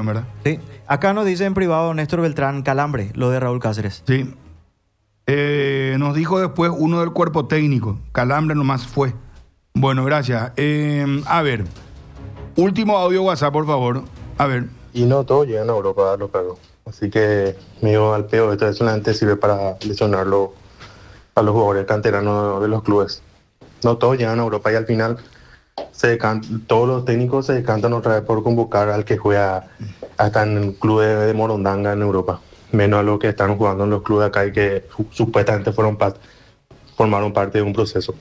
dijeron, ¿verdad? Sí. Acá nos dice en privado Néstor Beltrán calambre, lo de Raúl Cáceres. Sí. Nos dijo después uno del cuerpo técnico, calambre nomás fue. Bueno, gracias. A ver, último audio WhatsApp, por favor. A ver. Y no todos llegan a Europa, lo claro. Así que, medio al peor, esto solamente sirve para lesionarlo a los jugadores canteranos de los clubes. No todos llegan a Europa y al final todos los técnicos se decantan otra vez por convocar al que juega hasta en el club de Morondanga en Europa. Menos a los que están jugando en los clubes acá y que supuestamente formaron parte de un proceso.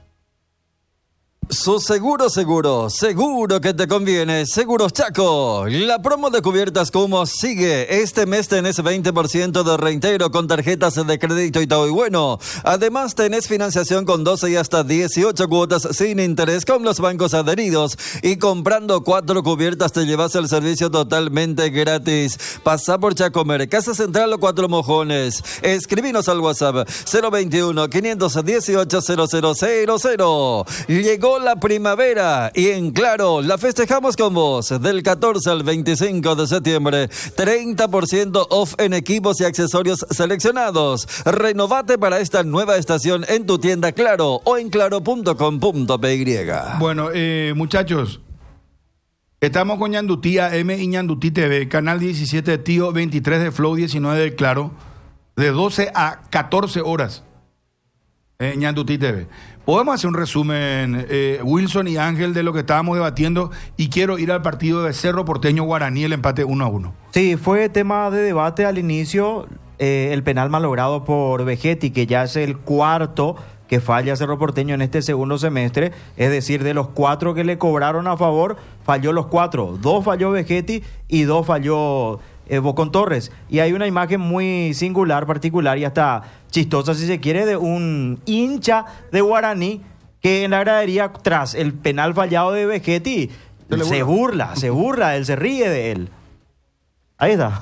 Su seguro que te conviene. Seguros Chaco. La promo de cubiertas como sigue. Este mes tenés 20% de reintegro con tarjetas de crédito y todo y bueno. Además tenés financiación con 12 y hasta 18 cuotas sin interés con los bancos adheridos. Y comprando 4 cubiertas te llevas el servicio totalmente gratis. Pasá por Chacomer, Casa Central o 4 Mojones. Escribinos al WhatsApp 021 518 0000. Llegó la primavera y en Claro la festejamos con vos del 14 al 25 de septiembre. 30% off en equipos y accesorios seleccionados. Renovate para esta nueva estación en tu tienda Claro o en claro.com.py. Bueno, muchachos, estamos con Ñandutí AM y Ñandutí TV, canal 17 de Tío, 23 de Flow, 19 de Claro, de 12 a 14 horas. Ñandutí TV. Podemos hacer un resumen, Wilson y Ángel, de lo que estábamos debatiendo, y quiero ir al partido de Cerro Porteño Guaraní, el empate 1-1. Sí, fue tema de debate al inicio, el penal malogrado por Vegetti, que ya es el cuarto que falla Cerro Porteño en este segundo semestre, es decir, de los 4 que le cobraron a favor, falló los 4, 2 falló Vegetti y 2 falló Bocón Torres. Y hay una imagen muy singular, particular y hasta chistosa, si se quiere, de un hincha de Guaraní que en la gradería, tras el penal fallado de Vegetti, se burla, él se ríe de él. Ahí está.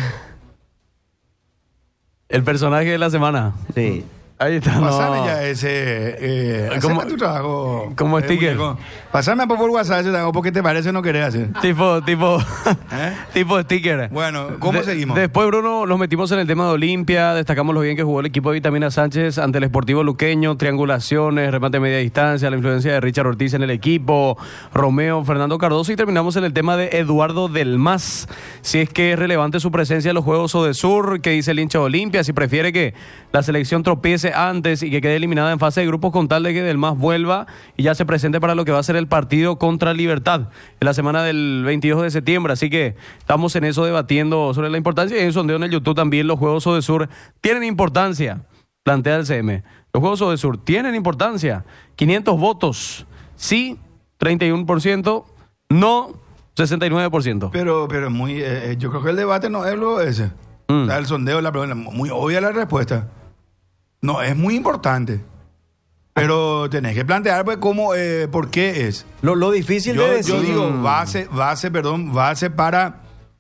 El personaje de la semana. Sí. Ahí está. Pasame ya ese. Haceme tu trabajo. Como sticker. Muñeco. Pasame por WhatsApp ese trabajo porque te parece no querés hacer. Tipo sticker. Bueno, ¿cómo seguimos? Después, Bruno, nos metimos en el tema de Olimpia. Destacamos lo bien que jugó el equipo de Vitamina Sánchez ante el Sportivo Luqueño. Triangulaciones, remate a media distancia, la influencia de Richard Ortiz en el equipo, Romeo, Fernando Cardoso. Y terminamos en el tema de Eduardo Del Mas. Si es que es relevante su presencia en los Juegos Odesur, que dice el hincha de Olimpia. Si prefiere que la selección tropiece antes y que quede eliminada en fase de grupos con tal de que Del Mas vuelva y ya se presente para lo que va a ser el partido contra Libertad en la semana del 22 de septiembre. Así que estamos en eso debatiendo sobre la importancia. Y hay un sondeo en el YouTube también. Los Juegos Odesur tienen importancia, plantea el CM. Los Juegos Odesur tienen importancia. 500 votos, sí, 31%, no, 69%. Pero es muy... yo creo que el debate no es lo ese. O sea, el sondeo, muy obvia la respuesta. No, es muy importante. Pero tenés que plantear pues cómo, por qué es. Lo difícil de decir. Yo digo, base para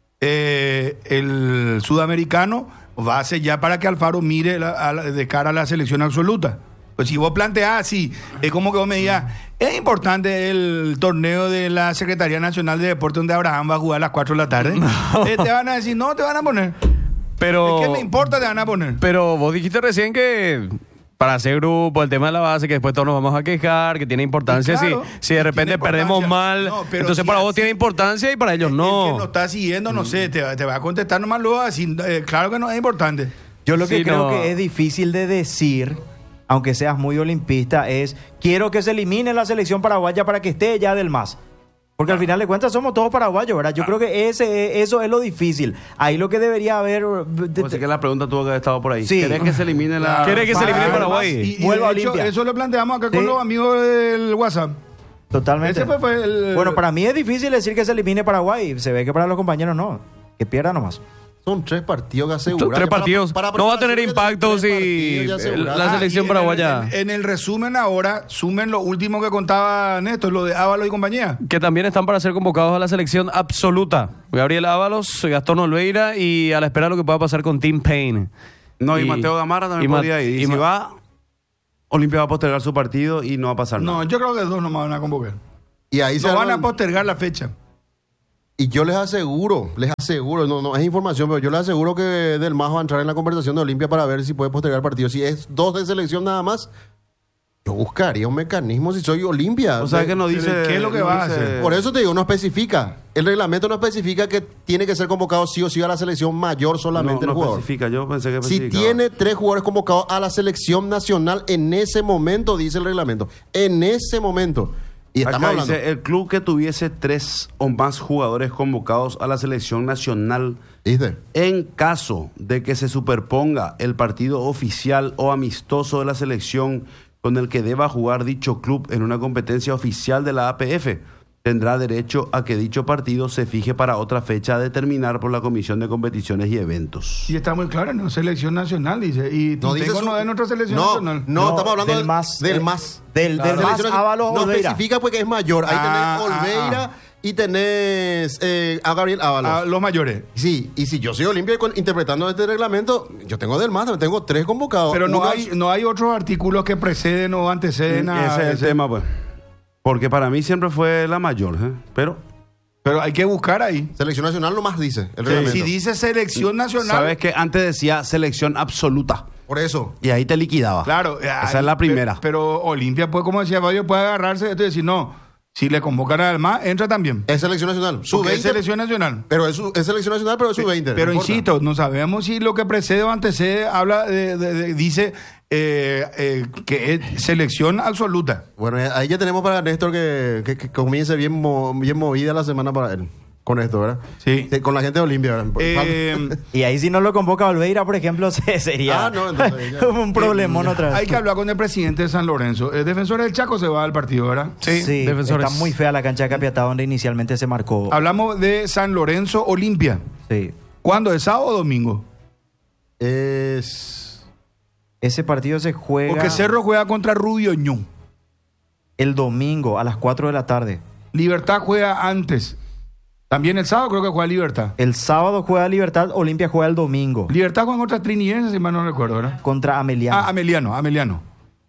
el sudamericano, base ya para que Alfaro mire de cara a la selección absoluta. Pues si vos planteás así, es como que vos me digas, es importante el torneo de la Secretaría Nacional de Deportes donde Abraham va a jugar a las 4 de la tarde. No. Te van a decir, no, te van a poner. Pero, ¿qué me importa? Te van a poner. Pero vos dijiste recién que para hacer grupo, el tema de la base, que después todos nos vamos a quejar, que tiene importancia. Claro, si de repente perdemos mal, no, entonces para vos tiene importancia y para ellos no. El que no está siguiendo, no sé, te va a contestar nomás luego así. Claro que no es importante. Yo lo que creo que es difícil de decir, aunque seas muy olimpista, es quiero que se elimine la selección paraguaya para que esté ya Del Mas. Porque al final de cuentas somos todos paraguayos, ¿verdad? Yo creo que eso es lo difícil. Ahí lo que debería haber... Así que la pregunta tuvo que haber estado por ahí. Sí. ¿Querés que se elimine la... ¿Querés que se elimine Paraguay? Y vuelva a Olimpia. Eso lo planteamos acá con los amigos del WhatsApp. Totalmente. Ese fue el... Bueno, para mí es difícil decir que se elimine Paraguay. Se ve que para los compañeros no. Que pierda nomás. Son 3 partidos que aseguran. 3 partidos. No va a tener impacto si la selección paraguaya. En el resumen ahora, sumen lo último que contaba Néstor, lo de Ábalos y compañía. Que también están para ser convocados a la selección absoluta. Gabriel Ábalos, Gastón Olveira y a la espera de lo que pueda pasar con Tim Payne. No, y Mateo Gamarra también podría ir. Y si va, Olimpia va a postergar su partido y no va a pasar nada. No, yo creo que 2 nomás van a convocar. Y ahí no van a postergar la fecha. Y yo les aseguro, no es información, pero yo les aseguro que Del Mas va a entrar en la conversación de Olimpia para ver si puede postergar el partido. Si es 2 de selección nada más, yo buscaría un mecanismo si soy Olimpia. O sea, que no dice... ¿Qué es lo que va a hacer? Por eso te digo, no especifica. El reglamento no especifica que tiene que ser convocado sí o sí a la selección mayor solamente no el jugador. especifica, yo pensé que Si especificaba. tiene 3 jugadores convocados a la selección nacional en ese momento, dice el reglamento. En ese momento. Y estamos Acá hablando. dice, el club que tuviese 3 o más jugadores convocados a la selección nacional, ¿Viste? en caso de que se superponga el partido oficial o amistoso de la selección con el que deba jugar dicho club en una competencia oficial de la APF, tendrá derecho a que dicho partido se fije para otra fecha a determinar por la Comisión de Competiciones y Eventos. Y está muy claro, ¿no? Selección nacional, dice. Y No dice tengo su- no de nuestra selección no, nacional. no, estamos hablando del MAS. Del MAS. Del Selección MAS nacional. Ábalos No Olveira. especifica porque es mayor. Ahí Ah, tenés Olveira y tenés a Gabriel Ábalos. A los mayores. Sí, y si yo soy Olimpia interpretando este reglamento, yo tengo Del MAS, tengo 3 convocados. Pero Uno no hay otros artículos que preceden o anteceden a Ese es el ese. tema, pues. Porque para mí siempre fue la mayor, ¿eh? Pero, Pero hay que buscar ahí. Selección nacional nomás dice el reglamento. Si dice selección nacional. sabes que antes decía selección absoluta. Por eso. Y ahí te liquidaba. Claro. Esa es la primera. Pero Olimpia, pues, como decía Fabio, puede agarrarse de esto y decir, no, si le convocan al MAS, entra también. Es selección nacional. Porque es Sub-20. selección nacional. Pero es selección nacional, pero es sub-20. Pero no importa. insisto, no sabemos si lo que precede o antecede habla dice que es selección absoluta. Bueno, ahí ya tenemos para Néstor que comience bien movida la semana para él. Con esto, ¿verdad? Sí. Con la gente de Olimpia, ¿verdad? Y ahí si no lo convoca Olveira, por ejemplo, sería No, entonces ya. un problemón otra vez. Hay que hablar con el presidente de San Lorenzo. El defensor del Chaco se va al partido, ¿verdad? Sí, Defensores. está muy fea la cancha de Capiatá donde inicialmente se marcó. Hablamos de San Lorenzo Olimpia. Sí. ¿Cuándo? ¿Es sábado o domingo? Es... Ese partido se juega Porque Cerro juega contra Rubio Ñu. el domingo a las 4 de la tarde. Libertad juega antes. También el sábado creo que juega Libertad. El sábado juega Libertad, Olimpia juega el domingo Libertad juega contra Trinidad, si mal no recuerdo, ¿verdad? contra Ameliano. Ameliano.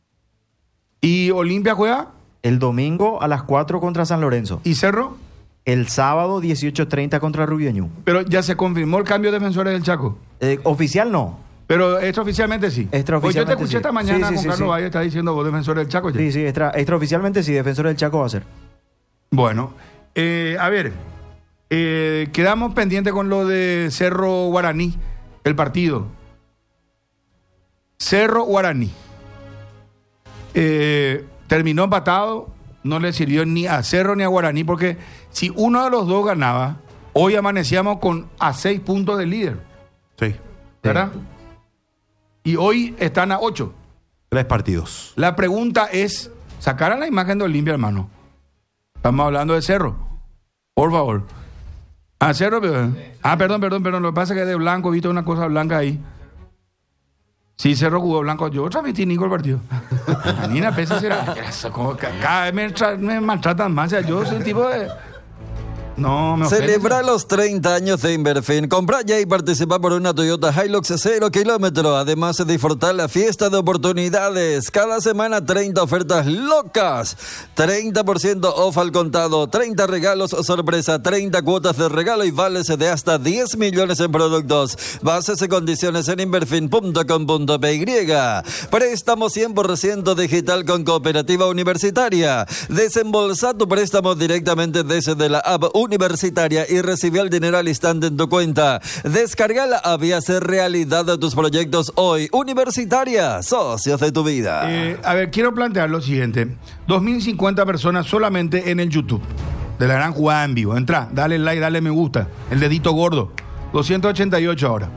¿Y Olimpia juega? El domingo a las 4 contra San Lorenzo. ¿Y Cerro? El sábado 18:30 contra Rubio Ñu. Pero ya se confirmó el cambio de defensores del Chaco. Oficial no. Pero extraoficialmente sí. Extraoficialmente Pues yo te escuché sí. esta mañana Sí, con sí, Carlos sí. Valle, está diciendo vos defensor del Chaco. Ya. Sí, extraoficialmente sí, defensor del Chaco va a ser. Bueno, a ver, quedamos pendientes con lo de Cerro Guaraní, el partido. Cerro Guaraní. Terminó empatado, no le sirvió ni a Cerro ni a Guaraní, porque si uno de los dos ganaba, hoy amanecíamos a 6 puntos del líder, Sí. ¿verdad? Y hoy están a 8. 3 partidos. La pregunta es, sacar a la imagen de Olimpia, hermano. Estamos hablando de Cerro. Por favor. Ah, Cerro. Perdón. Lo que pasa es que de blanco he visto una cosa blanca ahí. Sí, Cerro jugó blanco. Yo otra vez Nico el partido. Nina, pesa será. Cada vez me maltratan más. O sea, yo soy el tipo de... No, me ofende. Celebra los 30 años de Inverfin. Compra ya y participa por una Toyota Hilux 0 kilómetro. Además de disfrutar la fiesta de oportunidades. Cada semana 30 ofertas locas. 30% off al contado. 30 regalos sorpresa. 30 cuotas de regalo y vales de hasta 10 millones en productos. Bases y condiciones en inverfin.com.py. Préstamo 100% digital con Cooperativa Universitaria. Desembolsa tu préstamo directamente desde la app Universitaria y recibe el dinero al instante en tu cuenta. Descarga la app y hacer realidad de tus proyectos hoy. Universitaria, socios de tu vida. A ver, quiero plantear lo siguiente. 2.050 personas solamente en el YouTube de la gran jugada en vivo. Entra, dale like, dale me gusta. El dedito gordo. 288 ahora.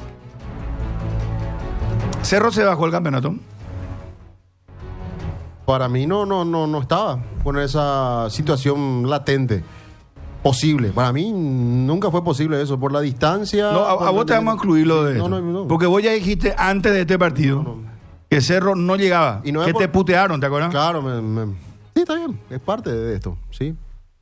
Cerro se bajó el campeonato. Para mí no estaba con esa situación latente. Posible. Para mí nunca fue posible eso. Por la distancia. No, a vos te vamos a excluirlo de esto. No. Porque vos ya dijiste antes de este partido que Cerro no llegaba. Y no es que por- te putearon, ¿te acuerdas? Claro, sí, está bien. Es parte de esto. Sí.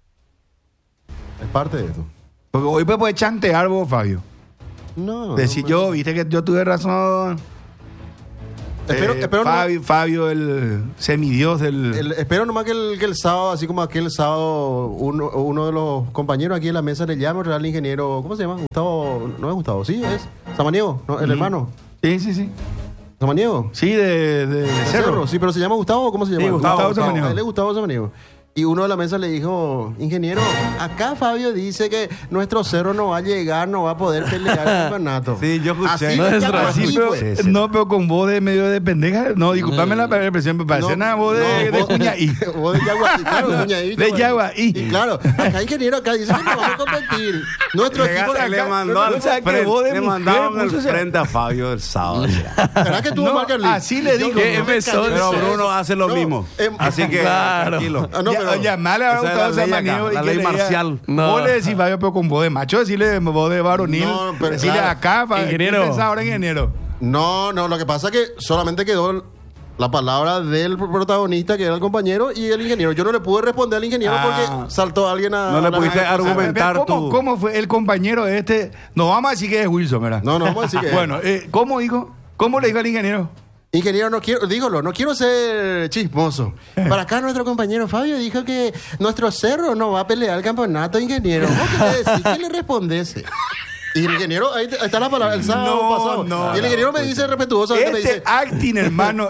Es parte de esto. Porque hoy puedes chantear vos, Fabio. No. Decir yo, viste que yo tuve razón. Espero Fabio, el semidios del... espero nomás que el sábado, así como aquel sábado, uno de los compañeros aquí en la mesa le llame al ingeniero, ¿cómo se llama? Gustavo, no es Gustavo, sí, es Samaniego, ¿no? El hermano. Sí. ¿Samaniego? Sí, de Cerro. Sí, pero se llama Gustavo, ¿cómo se llama? Sí, Gustavo Samaniego. Él es Gustavo Samaniego. Y uno de la mesa le dijo, ingeniero, acá Fabio dice que nuestro Cerro no va a llegar, no va a poder pelear el campeonato. Sí, yo escuché. Así, No es así pero, fue. Sí. No, pero con voz de medio de pendeja. No, disculpame la expresión, me parece una voz de cuñaí. Vos de Yaguaí, claro, cuñaí. De Yaguaí. Y claro, acá ingeniero, acá dice que no vamos a competir. Nuestro equipo Le mandó al o sea, que frente, vos de le mujer, mandaron al puso, o sea, frente a Fabio el sábado. ¿Verdad que tuvo No, mal, Carlín? así le digo. Yo ¿Qué me callé. Pero Bruno hace lo No, mismo. Así que claro. tranquilo. Ah, no, pero- Llamale a Esa es Gustavo la ley Samaniego acá, y la que ley le diga, marcial. No. Vos le decís Fabio, pero con voz de macho, decirle voz de varonil. No, pero decirle claro. acá, Ingeniero. ¿qué pensás ahora, ingeniero? No, lo que pasa es que solamente quedó la palabra del protagonista, que era el compañero, y el ingeniero. Yo no le pude responder al ingeniero porque saltó alguien a... No le pudiste a- argumentar. ¿Cómo fue el compañero este? No vamos a decir que es Wilson, ¿verdad? No, vamos a decir que... Bueno, ¿cómo dijo? ¿Cómo le dijo al ingeniero? Ingeniero, no quiero ser chismoso. Para acá nuestro compañero Fabio dijo que nuestro Cerro no va a pelear el campeonato, ingeniero. ¿Vos qué le decís? ¿Qué le respondés? Y el ingeniero, ahí está la palabra, el sábado pasado. Y el ingeniero me dice respetuosamente, me dice... acting, hermano,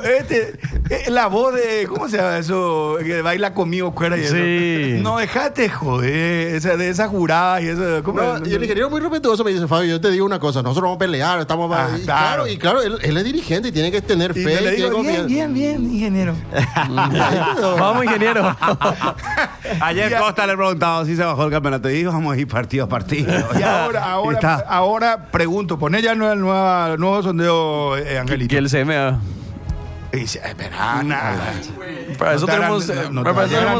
la voz de, ¿cómo se llama eso? Que baila conmigo, cuera y eso. Sí. No, dejate joder, de esas juradas y eso. ¿cómo? No, y el ingeniero muy respetuoso me dice, Fabio, yo te digo una cosa, nosotros vamos a pelear, estamos... y claro, él es dirigente y tiene que tener Y fe. yo le y tiene digo, confianza. bien, ingeniero. Ahí quedó. Vamos, ingeniero. Ayer Costa le preguntaba si se bajó el campeonato y dijo, vamos a ir partido a partido. Y ahora pregunto, poné ya el nuevo sondeo, Angelito. Y el CMA. Y dice, espera, nada. Para eso tenemos. Para eso tenemos.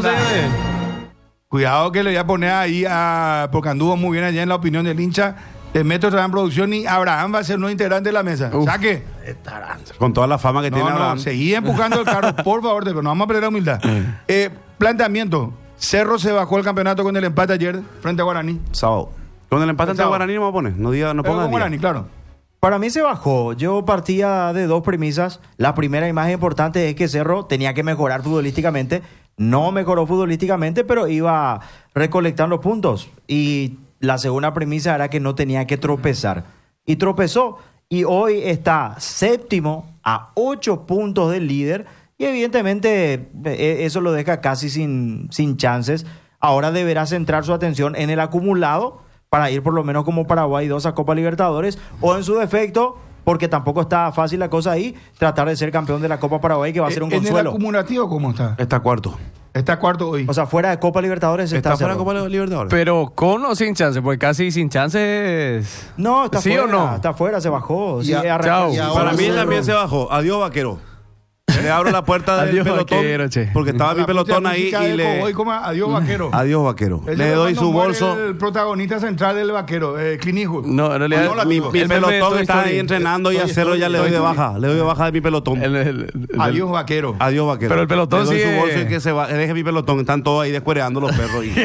Cuidado que le voy a poner ahí porque anduvo muy bien allá en la opinión del hincha. Te meto otra en producción y Abraham va a ser nuevo integrante de la mesa. Saque. Con toda la fama que tiene Abraham. Seguí empujando el carro, por favor, pero no vamos a perder la humildad. Planteamiento. Cerro se bajó el campeonato con el empate ayer frente a Guaraní. Sábado. Con el empate ante Sábado. Guaraní no vamos a poner. No Pero pongas con día. Guaraní, claro. Para mí se bajó. Yo partía de dos premisas. La primera y más importante es que Cerro tenía que mejorar futbolísticamente. No mejoró futbolísticamente, pero iba recolectando puntos. Y la segunda premisa era que no tenía que tropezar. Y tropezó. Y hoy está séptimo a 8 puntos del líder. Y evidentemente eso lo deja casi sin chances. Ahora deberá centrar su atención en el acumulado para ir por lo menos como Paraguay 2 a Copa Libertadores, o en su defecto, porque tampoco está fácil la cosa ahí, tratar de ser campeón de la Copa Paraguay, que va a ser un ¿En el consuelo. acumulativo cómo está? Está cuarto. Está cuarto hoy. O sea, fuera de Copa Libertadores está Está fuera de Cerro. Copa Libertadores. Pero con o sin chance, porque casi sin chances. No, está ¿Sí fuera. o no? Está fuera, se bajó. Sí, Ya, arrancó. chao. Y ahora Para mí Cerro- también se bajó. Adiós, vaquero. Le abro la puerta del Adiós, pelotón. vaquero, che. Porque estaba mi La pelotón puta ahí música y de le. Cowboy, ¿cómo? Adiós, vaquero. Adiós, vaquero. Ese Le fue doy cuando su muere bolso. El protagonista central del vaquero, Clint Eastwood. No, en realidad. No, la Mi digo. mi el meme de pelotón Toy está Story. ahí entrenando y a Toy Cerro ya le doy de baja. Le doy de baja de mi pelotón. Adiós, vaquero. Adiós, vaquero. Pero el pelotón le doy sigue- su bolso y que se va. Deje mi pelotón. Están todos ahí descuereando los perros. Y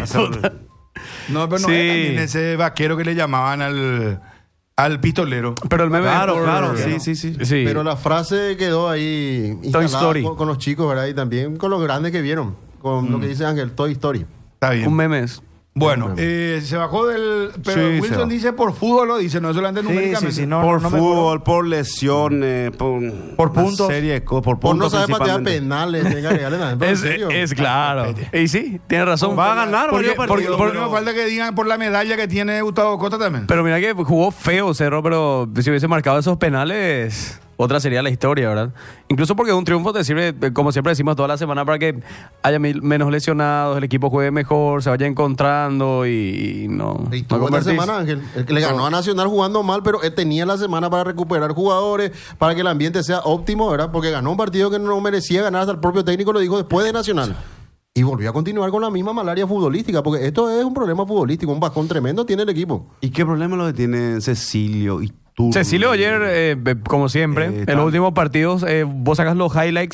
No, pero no Sí. es también ese vaquero que le llamaban al pistolero. Pero el meme. Claro, por- claro. Sí. Sí. Pero la frase quedó ahí Toy instalada Story. con los chicos, ¿verdad? Y también con los grandes que vieron, con lo que dice Ángel, Toy Story. Está bien. Un meme es. Bueno, se bajó del... Pero Sí, se Wilson bajó. dice por fútbol, lo dice, no solamente numéricamente. sí, no, por no me fútbol, por lesiones, por Por una puntos. serie de cosas, por Vos no puntos sabes patear principalmente. penales, tiene que agregarle nada. Pero en serio. Es claro. Y sí, tiene razón. Va a ganar Porque- varios porque- partidos. porque- No falta que digan por la medalla que tiene Gustavo Costa también. Pero mira que jugó feo Cerro, pero si hubiese marcado esos penales, otra sería la historia, ¿verdad? Incluso porque un triunfo te sirve, como siempre decimos toda la semana, para que haya menos lesionados, el equipo juegue mejor, se vaya encontrando y no. Y no tuvo esta convertís. semana, Ángel. El que le ganó a Nacional jugando mal, pero él tenía la semana para recuperar jugadores, para que el ambiente sea óptimo, ¿verdad? Porque ganó un partido que no merecía ganar, hasta el propio técnico lo dijo después de Nacional. Y volvió a continuar con la misma malaria futbolística, porque esto es un problema futbolístico, un bajón tremendo tiene el equipo. ¿Y qué problema lo que tiene Cecilio y tú? Cecilio ayer, como siempre, en está- los últimos partidos, vos sacas los highlights,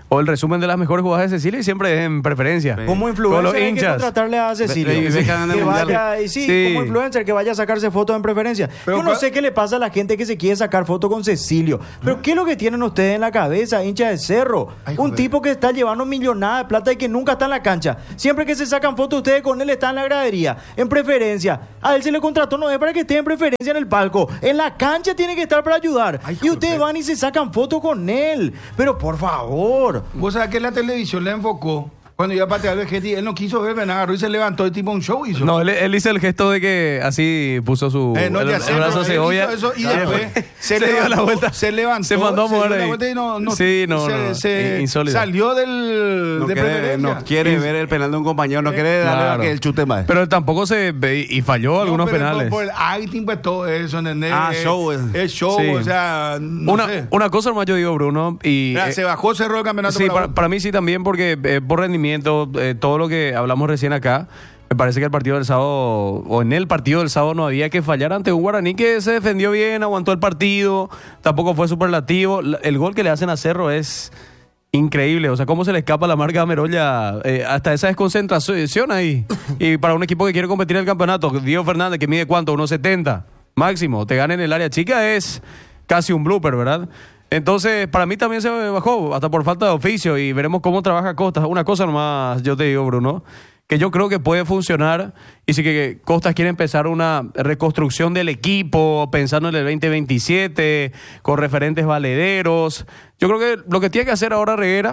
o el resumen de las mejores jugadas de Cecilia y siempre es en preferencia. Como Con influencer los hay que hinchas. contratarle a Cecilio. Que vaya, y sí, como influencer, que vaya a sacarse fotos en preferencia. Pero Yo no sé qué le pasa a la gente que se quiere sacar fotos con Cecilio. Pero ¿qué es lo que tienen ustedes en la cabeza, hinchas de Cerro? Un tipo que está llevando millonada de plata y que nunca está en la cancha. Siempre que se sacan fotos ustedes con él está en la gradería, en preferencia. A él se le contrató no es para que esté en preferencia en el palco. En la cancha tiene que estar para ayudar. Y ustedes van y se sacan fotos con él. Pero por favor. Vos sabés que la televisión le enfocó. Cuando iba a patear el Vegetti, él no quiso ver, agarró y se levantó y tipo un show hizo. No, él hizo el gesto de que así puso su No, el ya sé, brazo pero él cebolla. hizo eso y después se dio levantó, la vuelta. se levantó, Se mandó a mover dio la ahí. vuelta y no, Sí, no, insólito. salió de preferencia. No quiere ver el penal de un compañero, no quiere darle Claro. a que el chute más. Pero él tampoco se ve y falló No, algunos pero penales. Por el acting, pues todo eso, ¿entendés? Show. Es show, Sí. o sea, no sé. Una cosa más yo digo, Bruno, y Mira, se bajó, cerró el campeonato. sí, para para mí sí también, porque por rendimiento, todo lo que hablamos recién acá, me parece que el partido del sábado, o en el partido del sábado, no había que fallar ante un Guaraní que se defendió bien, aguantó el partido, tampoco fue superlativo. El gol que le hacen a Cerro es increíble, o sea, cómo se le escapa la marca a Merolla, hasta esa desconcentración ahí. Y para un equipo que quiere competir en el campeonato, Diego Fernández, que mide ¿cuánto? 1.70 máximo, te gana en el área chica, es casi un blooper, ¿verdad? Entonces, para mí también se bajó, hasta por falta de oficio, y veremos cómo trabaja Costas. Una cosa nomás, yo te digo, Bruno, que yo creo que puede funcionar, y si que Costas quiere empezar una reconstrucción del equipo, pensando en el 2027, con referentes valederos. Yo creo que lo que tiene que hacer ahora Reguera,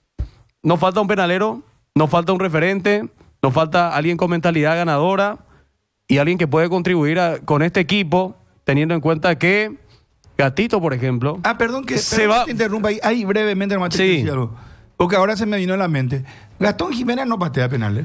nos falta un penalero, nos falta un referente, nos falta alguien con mentalidad ganadora, y alguien que puede contribuir con este equipo, teniendo en cuenta que Gatito, por ejemplo. perdón que se va. te interrumpa ahí brevemente, nomás te quiero decir algo. Porque ahora se me vino a la mente. Gastón Jiménez no patea penales.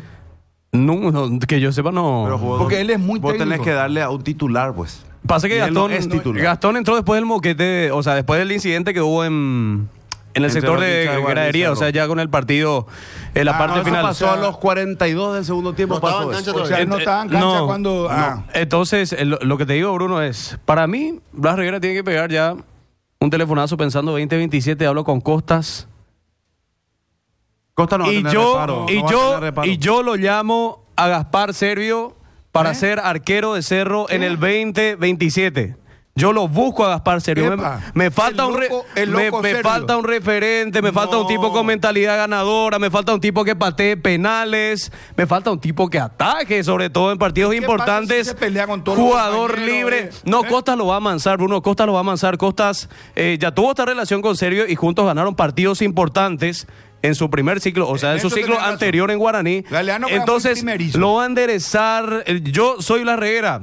No, que yo sepa, no. Porque él es muy Vos técnico. tenés que darle a un titular, pues. Pasa que Y él no Gastón, es titular. Gastón entró después del moquete, o sea, después del incidente que hubo en el Entre sector los hinchas de de Guaraní gradería, o Cerro. sea, ya con el partido, en la parte Eso final. pasó a los 42 del segundo tiempo. No estaba pasó en cancha eso. O sea, él no estaba en cancha No, cuando... Entonces, lo que te digo, Bruno, es, para mí, Blas Reguera tiene que pegar ya un telefonazo pensando 2027, hablo con Costas, Costa no va a y tener yo, reparo, y no va a yo, tener reparo. y yo lo llamo a Gaspar Servio para ser arquero de Cerro en el 2027. Yo lo busco a Gaspar Servio. Epa, Me falta el loco me Servio. falta un referente, me falta un tipo con mentalidad ganadora, me falta un tipo que patee penales, me falta un tipo que ataque, sobre todo en partidos ¿Qué pasa importantes. si se pelea con todos los Jugador compañeros, libre. No, Costas lo va a amansar, Bruno. Costas lo va a amansar. Costas ya tuvo esta relación con Servio y juntos ganaron partidos importantes en su primer ciclo, o sea, en su eso ciclo tenés razón. anterior en Guaraní. Galeano fue Entonces, primerizo. lo va a enderezar. Yo soy la Reguera.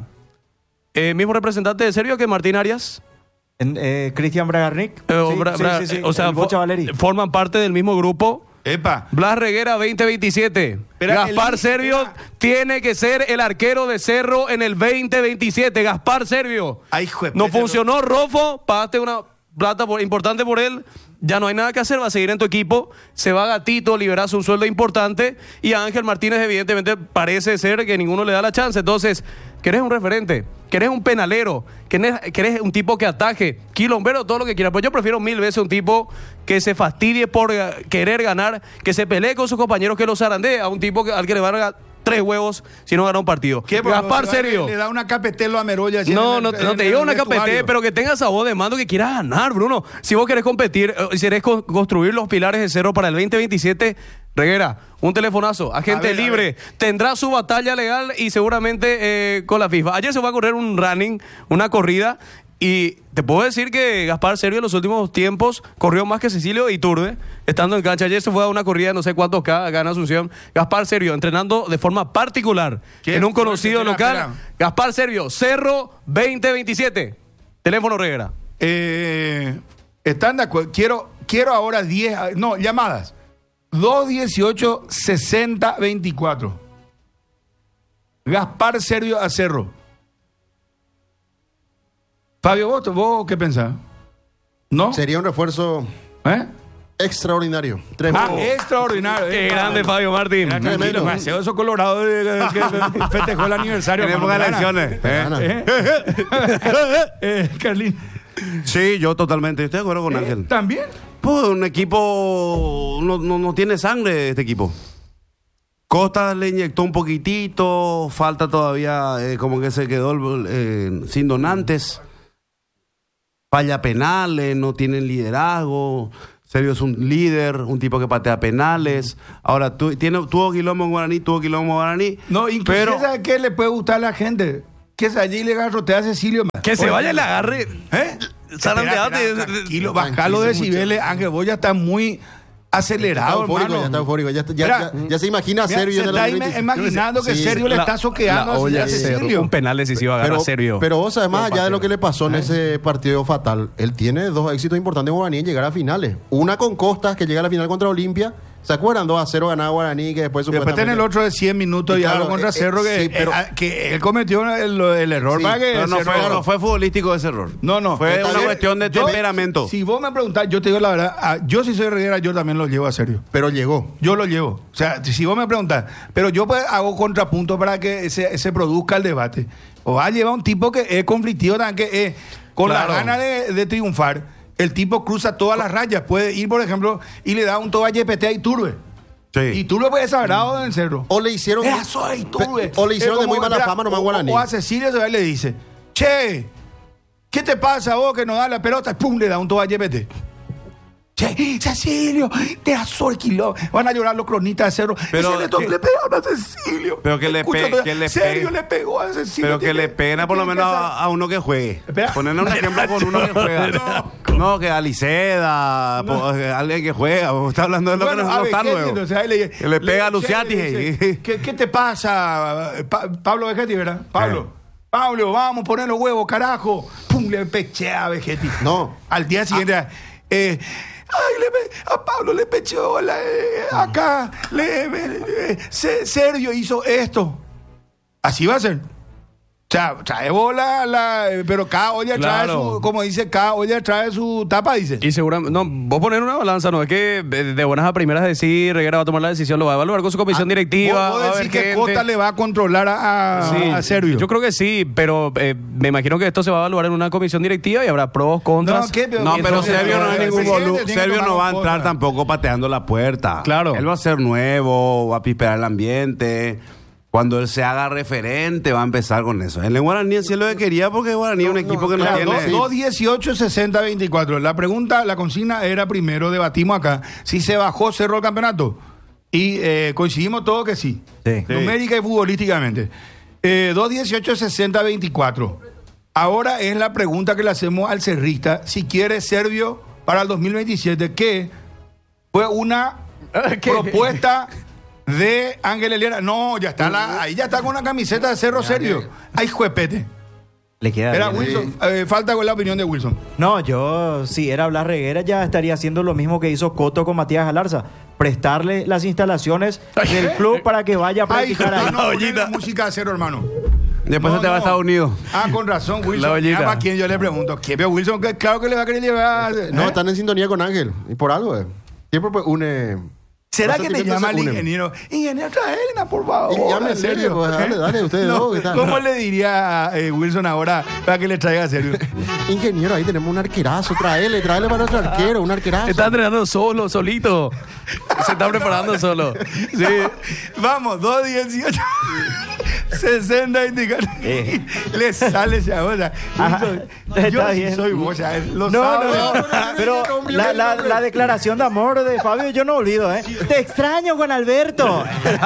Mismo representante de Servio que Martín Arias. Cristian Bragarnik. Sí, o sea, el Bocha Valeri. forman parte del mismo grupo. Epa. Blas Reguera 2027. Espera, Gaspar Servio tiene que ser el arquero de Cerro en el 2027. Gaspar Servio. Ay, hijo de No puta, funcionó, Rofo, pagaste una plata importante por él, ya no hay nada que hacer, va a seguir en tu equipo, se va Gatito, liberas un sueldo importante, y a Ángel Martínez evidentemente parece ser que ninguno le da la chance. Entonces, ¿querés un referente? ¿Querés un penalero? ¿Querés un tipo que ataje? Quilombero, todo lo que quieras. Pues yo prefiero 1000 veces un tipo que se fastidie por querer ganar, que se pelee con sus compañeros, que los zarandee, a un tipo al que le van a dar 3 huevos si no gana un partido. ¿Qué? Gaspar Servio. Le da una capetelo a Merolla. así No, en no el- te en digo el una vestuario. KPT, pero que tengas a voz de mando, que quieras ganar, Bruno. Si vos querés competir, si querés construir los pilares de Cerro para el 2027, Reguera, un telefonazo, agente A ver, libre, tendrá su batalla legal y seguramente con la FIFA. Ayer se va a correr un running, una corrida, y te puedo decir que Gaspar Servio en los últimos tiempos corrió más que Cecilio Iturbe, estando en cancha. Ayer se fue a una corrida de no sé cuántos K acá en Asunción. Gaspar Servio entrenando de forma particular Qué en un fuerte, conocido espera, local. espera. Gaspar Servio, Cerro 2027. Teléfono Reguera. ¿Están de acuerdo? Quiero ahora 10, no, llamadas. 218-6024. Gaspar Servio a Cerro. Fabio, ¿vos qué pensás? ¿No? Sería un refuerzo ¿Eh? extraordinario. Tremendo. Extraordinario. Qué grande Fabio Martín. Tranquilo, Tremendo. demasiado esos colorados que festejó el aniversario. En época de elecciones. Gana. Carlín. Sí, yo totalmente. Estoy de acuerdo con Ángel. ¿También? Pues un equipo no tiene sangre este equipo. Costa le inyectó un poquitito, falta todavía como que se quedó sin donantes. Falla penales, no tienen liderazgo. Sergio es un líder, un tipo que patea penales. Ahora, tuvo quilombo en Guaraní. No, inclusive, pero ¿sabes qué le puede gustar a la gente? Que allí le garrotea a Cecilio. Que se vaya y le agarre. ¿Eh? Zarandeate. Espera, tranquilo, baja los decibeles. Ángel, vos ya estás muy acelerado, Ya está eufórico, ya se imagina a Mira, Sergio se en el está 2025. imaginando que Sí. Sergio le está soqueando a Cecilio. Un penal decisivo agarra Sergio. Pero vos sabés, más allá de lo que le pasó en ese partido fatal, él tiene dos éxitos importantes en Guaraní en llegar a finales. Una con Costas, que llega a la final contra Olimpia. ¿Se acuerdan? 2-0 ganaba Guaraní, que después Después tiene el otro de 100 minutos y claro, algo contra Cerro sí, pero- que él cometió el error. Sí, para que pero Cerro- no fue futbolístico ese error. No. Fue Está una bien. cuestión de Yo- temperamento. Si vos me preguntás, yo te digo la verdad. Yo si soy reguera, yo también lo llevo a serio. Pero llegó. Yo lo llevo. O sea, si vos me preguntás, pero yo pues hago contrapunto para que se produzca el debate. O va a llevar un tipo que es conflictivo también, que es con Claro. la gana de triunfar. El tipo cruza todas las rayas. Puede ir, por ejemplo, y le da un toba YPT a Iturbe. Sí. Y Iturbe pues desagrado en el cerro. O le hicieron. Eso es Iturbe. O le hicieron Es de muy como, mala mira, fama nomás Guaraní. O a Cecilio se va y le dice, che, ¿qué te pasa vos que no da la pelota? ¡Pum! Le da un toba YPT. Che, Cecilio, te azorquiló. Van a llorar los cronistas de Cerro. Pero Ese que- le pegaron a Cecilio. Pero que le Escucho pe- todavía, que le Sergio pe- le pegó a Cecilio. Pero que le peguen por lo menos a uno que juegue. Espera. Ponerle un ejemplo con uno que juega. No, que Aliceda, alguien que juega. Vos estás hablando de lo que no está nuevo. Que le pega a Luciati. ¿Qué te pasa? Pablo Vegetti, ¿verdad? Pablo, vamos a poner los huevos, carajo. Pum, le pechea a Vegetti. No. Al día siguiente, a Pablo le pecheó acá. Sergio hizo esto. Así va a ser. O sea, trae bola, pero cada olla trae Claro. su, como dice, cada olla trae su tapa, dice. Y seguramente, no, vos poner una balanza, no es que de buenas a primeras decir, Reguera va a tomar la decisión, lo va a evaluar con su comisión directiva. Vos va a ver decís que gente. Costa le va a controlar a Sergio. Yo creo que sí, pero me imagino que esto se va a evaluar en una comisión directiva y habrá pros, contras. No, ¿qué? No, pero Entonces, Sergio no es ningún presidente boludo. tiene que Sergio tomar no va a un entrar contra. tampoco pateando la puerta. Claro. Él va a ser nuevo, va a pispear el ambiente. Cuando él se haga referente, va a empezar con eso. El Guaraní sí es lo que quería porque Guaraní es un equipo que no Claro, tiene... 2-18-60-24. La pregunta, la consigna era primero, debatimos acá, si se bajó Cerro el campeonato. Y coincidimos todos que sí. Sí. Numérica y futbolísticamente. 2-18-60-24. Ahora es la pregunta que le hacemos al cerrista, si quiere Sergio para el 2027, que fue una propuesta de Ángel Eliera. No, ya está ahí ya está con una camiseta de Cerro Sergio. Ay, juepete. Le queda Era bien. Wilson, falta con la opinión de Wilson. No, yo, si era Blas Reguera, ya estaría haciendo lo mismo que hizo Coto con Matías Galarza. Prestarle las instalaciones del club para que vaya a Ay, practicar ahí. no, poner la música de Cerro, hermano. Después No, se te va a no. Estados Unidos. Ah, con razón, La Wilson. ollita. Mira, ¿para quién yo le pregunto? ¿Qué veo Wilson? Que claro que le va a querer llevar. No, ¿eh? están en sintonía con Ángel. Y por algo, Siempre pues une. ¿Será los que le sentimientos llama se al unen. ingeniero? Ingeniero, traelna, por favor. Y llame en serio. pues, dale, ustedes No, dos, ¿qué tal? ¿Cómo le diría a Wilson ahora para que le traiga a Sergio? Ingeniero, ahí tenemos un arquerazo. Tráele para nuestro arquero, un arquerazo. Está entrenando solo, solito. Se está preparando solo. Sí. Vamos, 2-18. 60 indicadores. Le sale esa cosa. Ajá, Yo está sí bien. soy vos, ya, lo No, sabes. pero la declaración de amor de Fabio yo no olvido, ¿eh? Te extraño, Juan Alberto.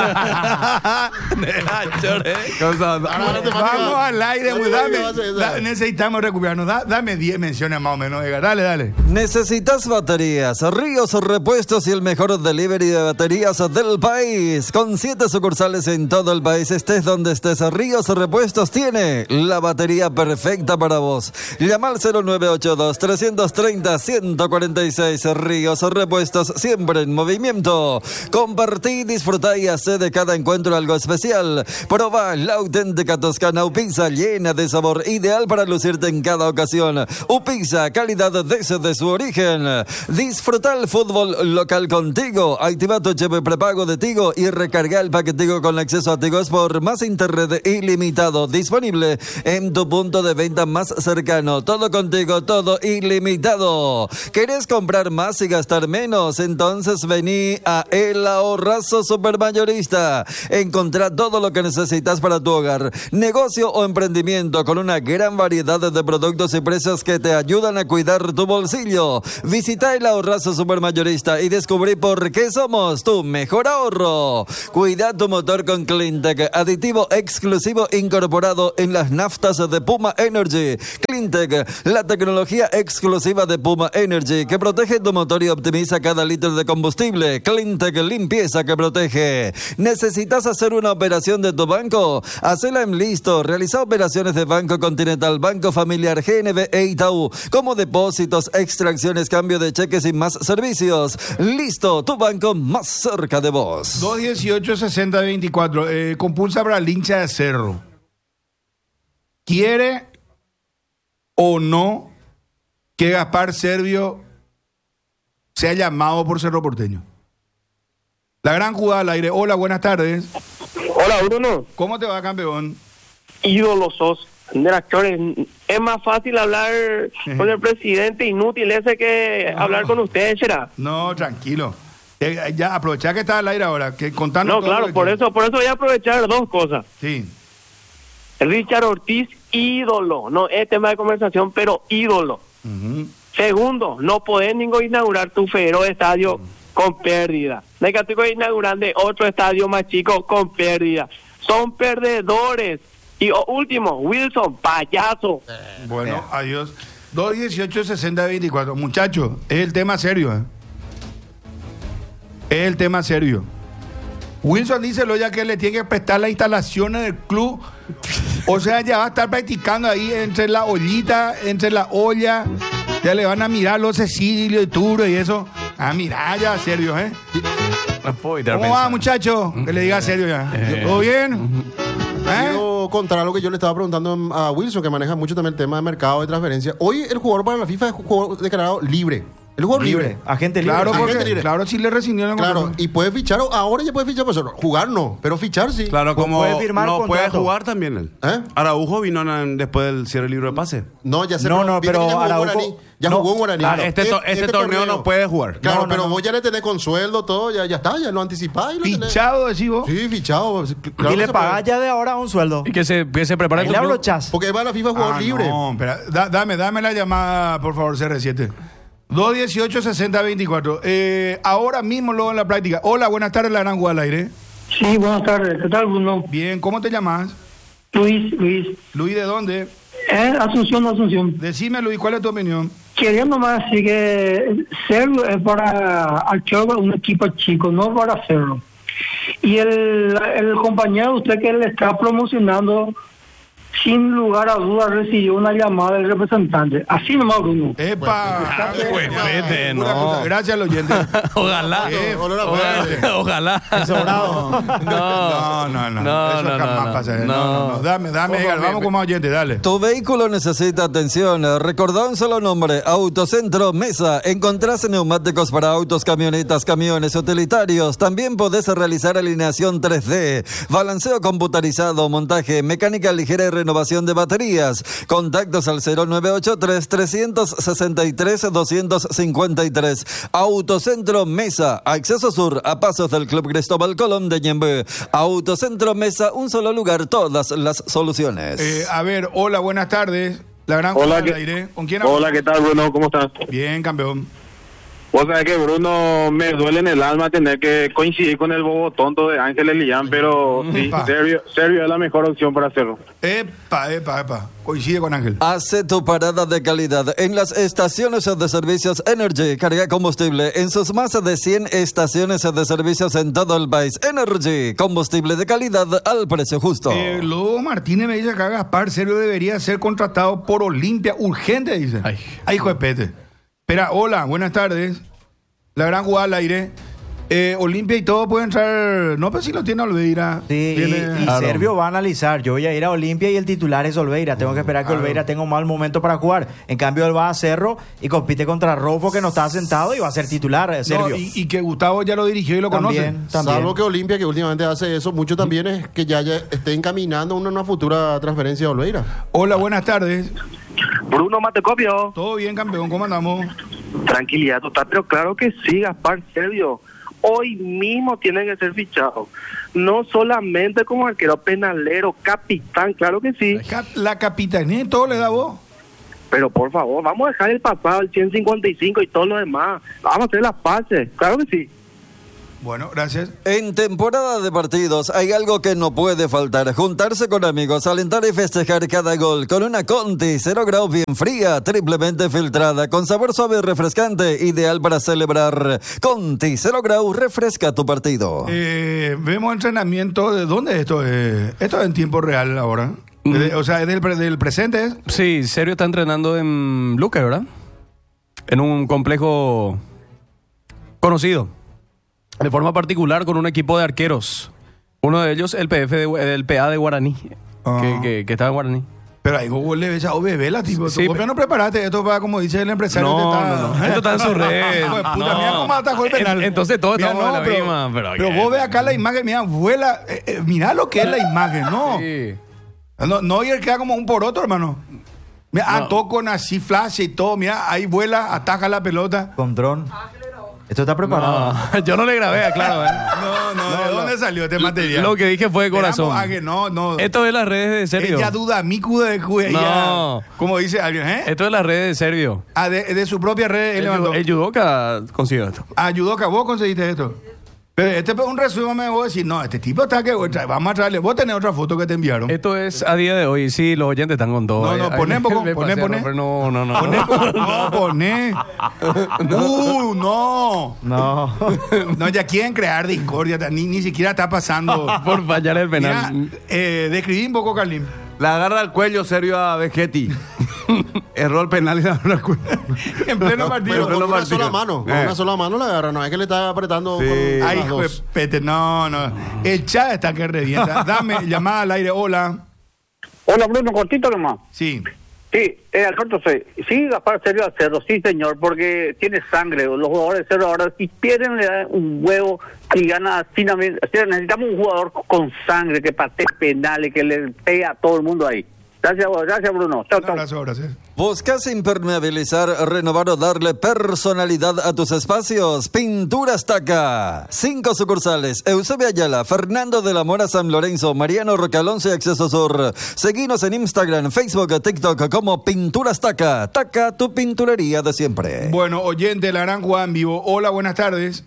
Vamos al aire, güey, dame. No, no, Necesitamos recuperarnos. Dame 10 menciones más o menos, Edgar. Dale. ¿Necesitas baterías? Ríos Repuestos y el mejor delivery de baterías del país. Con 7 sucursales en todo el país. Estés donde estés, Ríos Repuestos tiene la batería perfecta para vos. Llama al 0982-330-146. Ríos Repuestos, siempre en movimiento. Compartí, disfrutá y hacé de cada encuentro algo especial. Probá la auténtica Toscana Upisa, llena de sabor, ideal para lucirte en cada ocasión. Upisa, calidad desde su origen. Disfruta el fútbol local contigo. Activa tu chip prepago de Tigo y recarga el paquetigo con acceso a Tigo Sport más internet red ilimitado. Disponible en tu punto de venta más cercano. Todo contigo, todo ilimitado. ¿Querés comprar más y gastar menos? Entonces vení a El Ahorrazo Supermayorista. Encontrá todo lo que necesitas para tu hogar, negocio o emprendimiento con una gran variedad de productos y precios que te ayudan a cuidar tu bolsillo. Visita El Ahorrazo Supermayorista y descubrí por qué somos tu mejor ahorro. Cuida tu motor con Cleantech, aditivo exclusivo incorporado en las naftas de Puma Energy. Cleantech, la tecnología exclusiva de Puma Energy que protege tu motor y optimiza cada litro de combustible. Cleantech, limpieza que protege. ¿Necesitas hacer una operación de tu banco? Hacela en Listo. Realiza operaciones de Banco Continental, Banco Familiar, GNB e Itaú, como depósitos, extracciones, cambio de cheques y más servicios. Listo, tu banco más cerca de vos. 218-60-24. Compulsa para el hincha de Cerro. ¿Quiere o no que Gaspar Servio sea llamado por Cerro Porteño? La gran jugada al aire. Hola, buenas tardes. Hola, Bruno. ¿Cómo te va, campeón? Ídolo sos. Es más fácil hablar con el presidente inútil ese que hablar con usted, será. No, tranquilo. Ya aprovechá que está al aire ahora, que contanos. No, todo claro, lo que por quieras. eso voy a aprovechar dos cosas. Sí. Richard Ortiz, ídolo. No es tema de conversación, pero ídolo. Ujú. Segundo, no podés inaugurar tu Fero estadio con pérdida. Negativo inaugurar de otro estadio más chico con pérdida. Son perdedores. Y último, Wilson, payaso. Bueno, adiós. 218-60-24. Muchachos, es el tema serio, ¿eh? Es el tema serio. Wilson díselo ya que le tiene que prestar las instalaciones del club. O sea, ya va a estar practicando ahí entre la ollita, entre la olla. Ya le van a mirar los Cecilio y Turo y eso. Ah, mira, ya, serio, ¿eh? No puedo evitar ¿Cómo va, pensar. muchacho? Que le diga serio ya. ¿Todo bien? ¿Eh? Quiero contar algo que yo le estaba preguntando a Wilson, que maneja mucho también el tema de mercado de transferencia. Hoy el jugador para la FIFA es un jugador declarado libre. El jugador libre. Agente libre. Claro, Agente porque, libre. claro, sí le rescindieron el Claro, contrato. y puede fichar, ahora ya puede fichar, pues jugar no, pero fichar sí. Claro, como puede firmar no puede contrato. jugar también él. ¿Eh? Araujo vino después del cierre del libro de pase. No, ya se No, no, viste que pero ya jugó en Araujo- Guaraní. Ya no, jugó en Guaraní. claro, este torneo no puede jugar. Claro, No, no, pero no. vos ya le tenés con sueldo, todo, ya está, ya lo anticipás y lo tenés. Fichado, decís vos. Sí, fichado. Claro Y que le se pagás puede. ya de ahora un sueldo. Y que se prepare Y tu le club. abrochás. Porque va a la FIFA jugador libre. No, espera. Dame la llamada, por favor, CR7. 218-60-24. Ahora mismo luego en la práctica. Hola, buenas tardes, la gran jugada al aire. Sí, buenas tardes. ¿Qué tal, Bruno? Bien, ¿cómo te llamas? Luis. Luis, ¿de dónde? Asunción. Decime, Luis, ¿cuál es tu opinión? Quería nomás decir que Cerro es para Alchoa un equipo chico, no para hacerlo. Y el compañero de usted que le está promocionando, sin lugar a dudas, recibió una llamada del representante. Así nomás, Bruno. ¡Epa! Pues, vete, Pura no. cosa. Gracias al oyente. Ojalá. Olor a fuerte. Ojalá. Sobrado. No. Eso jamás pasa. No. Dame, Edgar, vamos con más oyente, dale. Tu vehículo necesita atención. Recordá un solo nombre: Autocentro Mesa. Encontrás neumáticos para autos, camionetas, camiones utilitarios. También podés realizar alineación 3D, balanceo computarizado, montaje, mecánica ligera y renovación de baterías. Contactos al 0983-363-253. Autocentro Mesa. Acceso sur a pasos del Club Cristóbal Colón de Ñembe. Autocentro Mesa, un solo lugar, todas las soluciones. A ver, hola, buenas tardes. La gran Hola, jugada al ¿qué- aire. ¿Con quién hablo? Hola, ¿qué tal, Bruno? ¿Cómo estás? Bien, campeón. Vos sabés que, Bruno, me duele en el alma tener que coincidir con el bobo tonto de Ángel Elillán, pero sí, Epa. Servio es la mejor opción para hacerlo. Epa. Coincide con Ángel. Hace tu parada de calidad en las estaciones de servicios Energy. Carga combustible en sus más de 100 estaciones de servicios en todo el país. Energy, combustible de calidad al precio justo. Luego Martínez me dice que Gaspar Servio debería ser contratado por Olimpia urgente, dice. Ay. Ay, hijo de pete. Espera, hola, buenas tardes. La gran jugada al aire. Olimpia y todo puede entrar. No, pero si lo tiene Olveira. Sí, Tiene- y Claro. Servio va a analizar. Yo voy a ir a Olimpia y el titular es Olveira. Tengo que esperar que Olveira tenga un mal momento para jugar. En cambio, él va a Cerro y compite contra Rofo, que no está sentado y va a ser titular, No, Servio. y que Gustavo ya lo dirigió y lo conoce. También. Salvo que Olimpia, que últimamente hace eso mucho también, es que ya esté encaminando una futura transferencia de Olveira. Hola, buenas tardes. Bruno Matecopio. ¿Todo bien, campeón? ¿Cómo andamos? Tranquilidad total, pero claro que sí, Gaspar Servio. Hoy mismo tienen que ser fichados. No solamente como arquero, penalero, capitán, claro que sí. La capitanía todo le da vos. Pero por favor, vamos a dejar el pasado, el 155 y todo lo demás. Vamos a hacer las paces, claro que sí. Bueno, gracias. En temporada de partidos hay algo que no puede faltar: juntarse con amigos, alentar y festejar cada gol con una Conti 0 grados bien fría, triplemente filtrada, con sabor suave y refrescante, ideal para celebrar. Conti 0 grados refresca tu partido. Vemos entrenamiento. ¿De dónde es esto? Esto es en tiempo real ahora. O sea, es del presente. ¿Es? Sí, Sergio está entrenando en Lucas, ¿verdad? En un complejo conocido. De forma particular con un equipo de arqueros. Uno de ellos, el PA de Guaraní. Ah. Que estaba en Guaraní. Pero ahí vos le ves a bebela, tipo. Sí, ¿Por qué no preparaste esto para, como dice el empresario? No. Esto está en su red. Hijo de puta, No. mira cómo atajó el penal. Entonces todos Mira, estamos en la pero, misma, pero Pero ¿qué? vos ves acá la imagen, mira, vuela. Mira lo que es la imagen, ¿no? Sí. No, y él queda como un poroto, hermano. Mira, No. toco con así flash y todo. Mira, ahí vuela, ataja la pelota. Con dron. Esto está preparado. No, yo no le grabé, claro. No, ¿de dónde salió este material? Lo que dije fue de corazón. No. Esto es las redes de Sergio. Ella duda, mi cuda de cuda. No. Como dice alguien, ¿eh? Esto es las redes de Sergio. Ah, de su propia red, él levantó. El judoka consiguió esto. Ayudó que vos conseguiste esto. Pero este es un resumen, me voy a decir, no, este tipo está que vamos a traerle. Vos tenés otra foto que te enviaron. Esto es a día de hoy. Sí, los oyentes están con todo. No, poné, poco, Me poné. pasé, Rafael, No. Poné. No. No, ya quieren crear discordia, ni siquiera está pasando. Por fallar el penal. Mira, describí un poco, Carlín. La agarra al cuello Sergio a Vegetti. Erró el penal y la agarra al cuello. En pleno partido. Pero con Pero una partido. sola mano. Con una sola mano la agarra. No es que le está apretando Sí. con Ay, las hijo de dos. pete, no. El chat está que revienta. Dame llamada al aire, hola. Hola Bruno, cortito nomás. Sí. Sí, Alberto, sí, Gaspar Sergio a Cerro, sí señor, porque tiene sangre. Los jugadores de Cerro ahora, si pierden, le dan un huevo y gana sin necesitamos un jugador con sangre, que patee penales, que le pegue a todo el mundo ahí. Gracias Bruno. Chao, Un chao. abrazo, gracias. ¿Buscas impermeabilizar, renovar o darle personalidad a tus espacios? Pinturas Taca. 5 sucursales: Eusebio Ayala, Fernando de la Mora, San Lorenzo, Mariano Rocalonce y Acceso Sur. Seguinos en Instagram, Facebook, TikTok como Pinturas Taca. Taca, tu pinturería de siempre. Bueno, oyente, la gran Juan vivo. Hola, buenas tardes.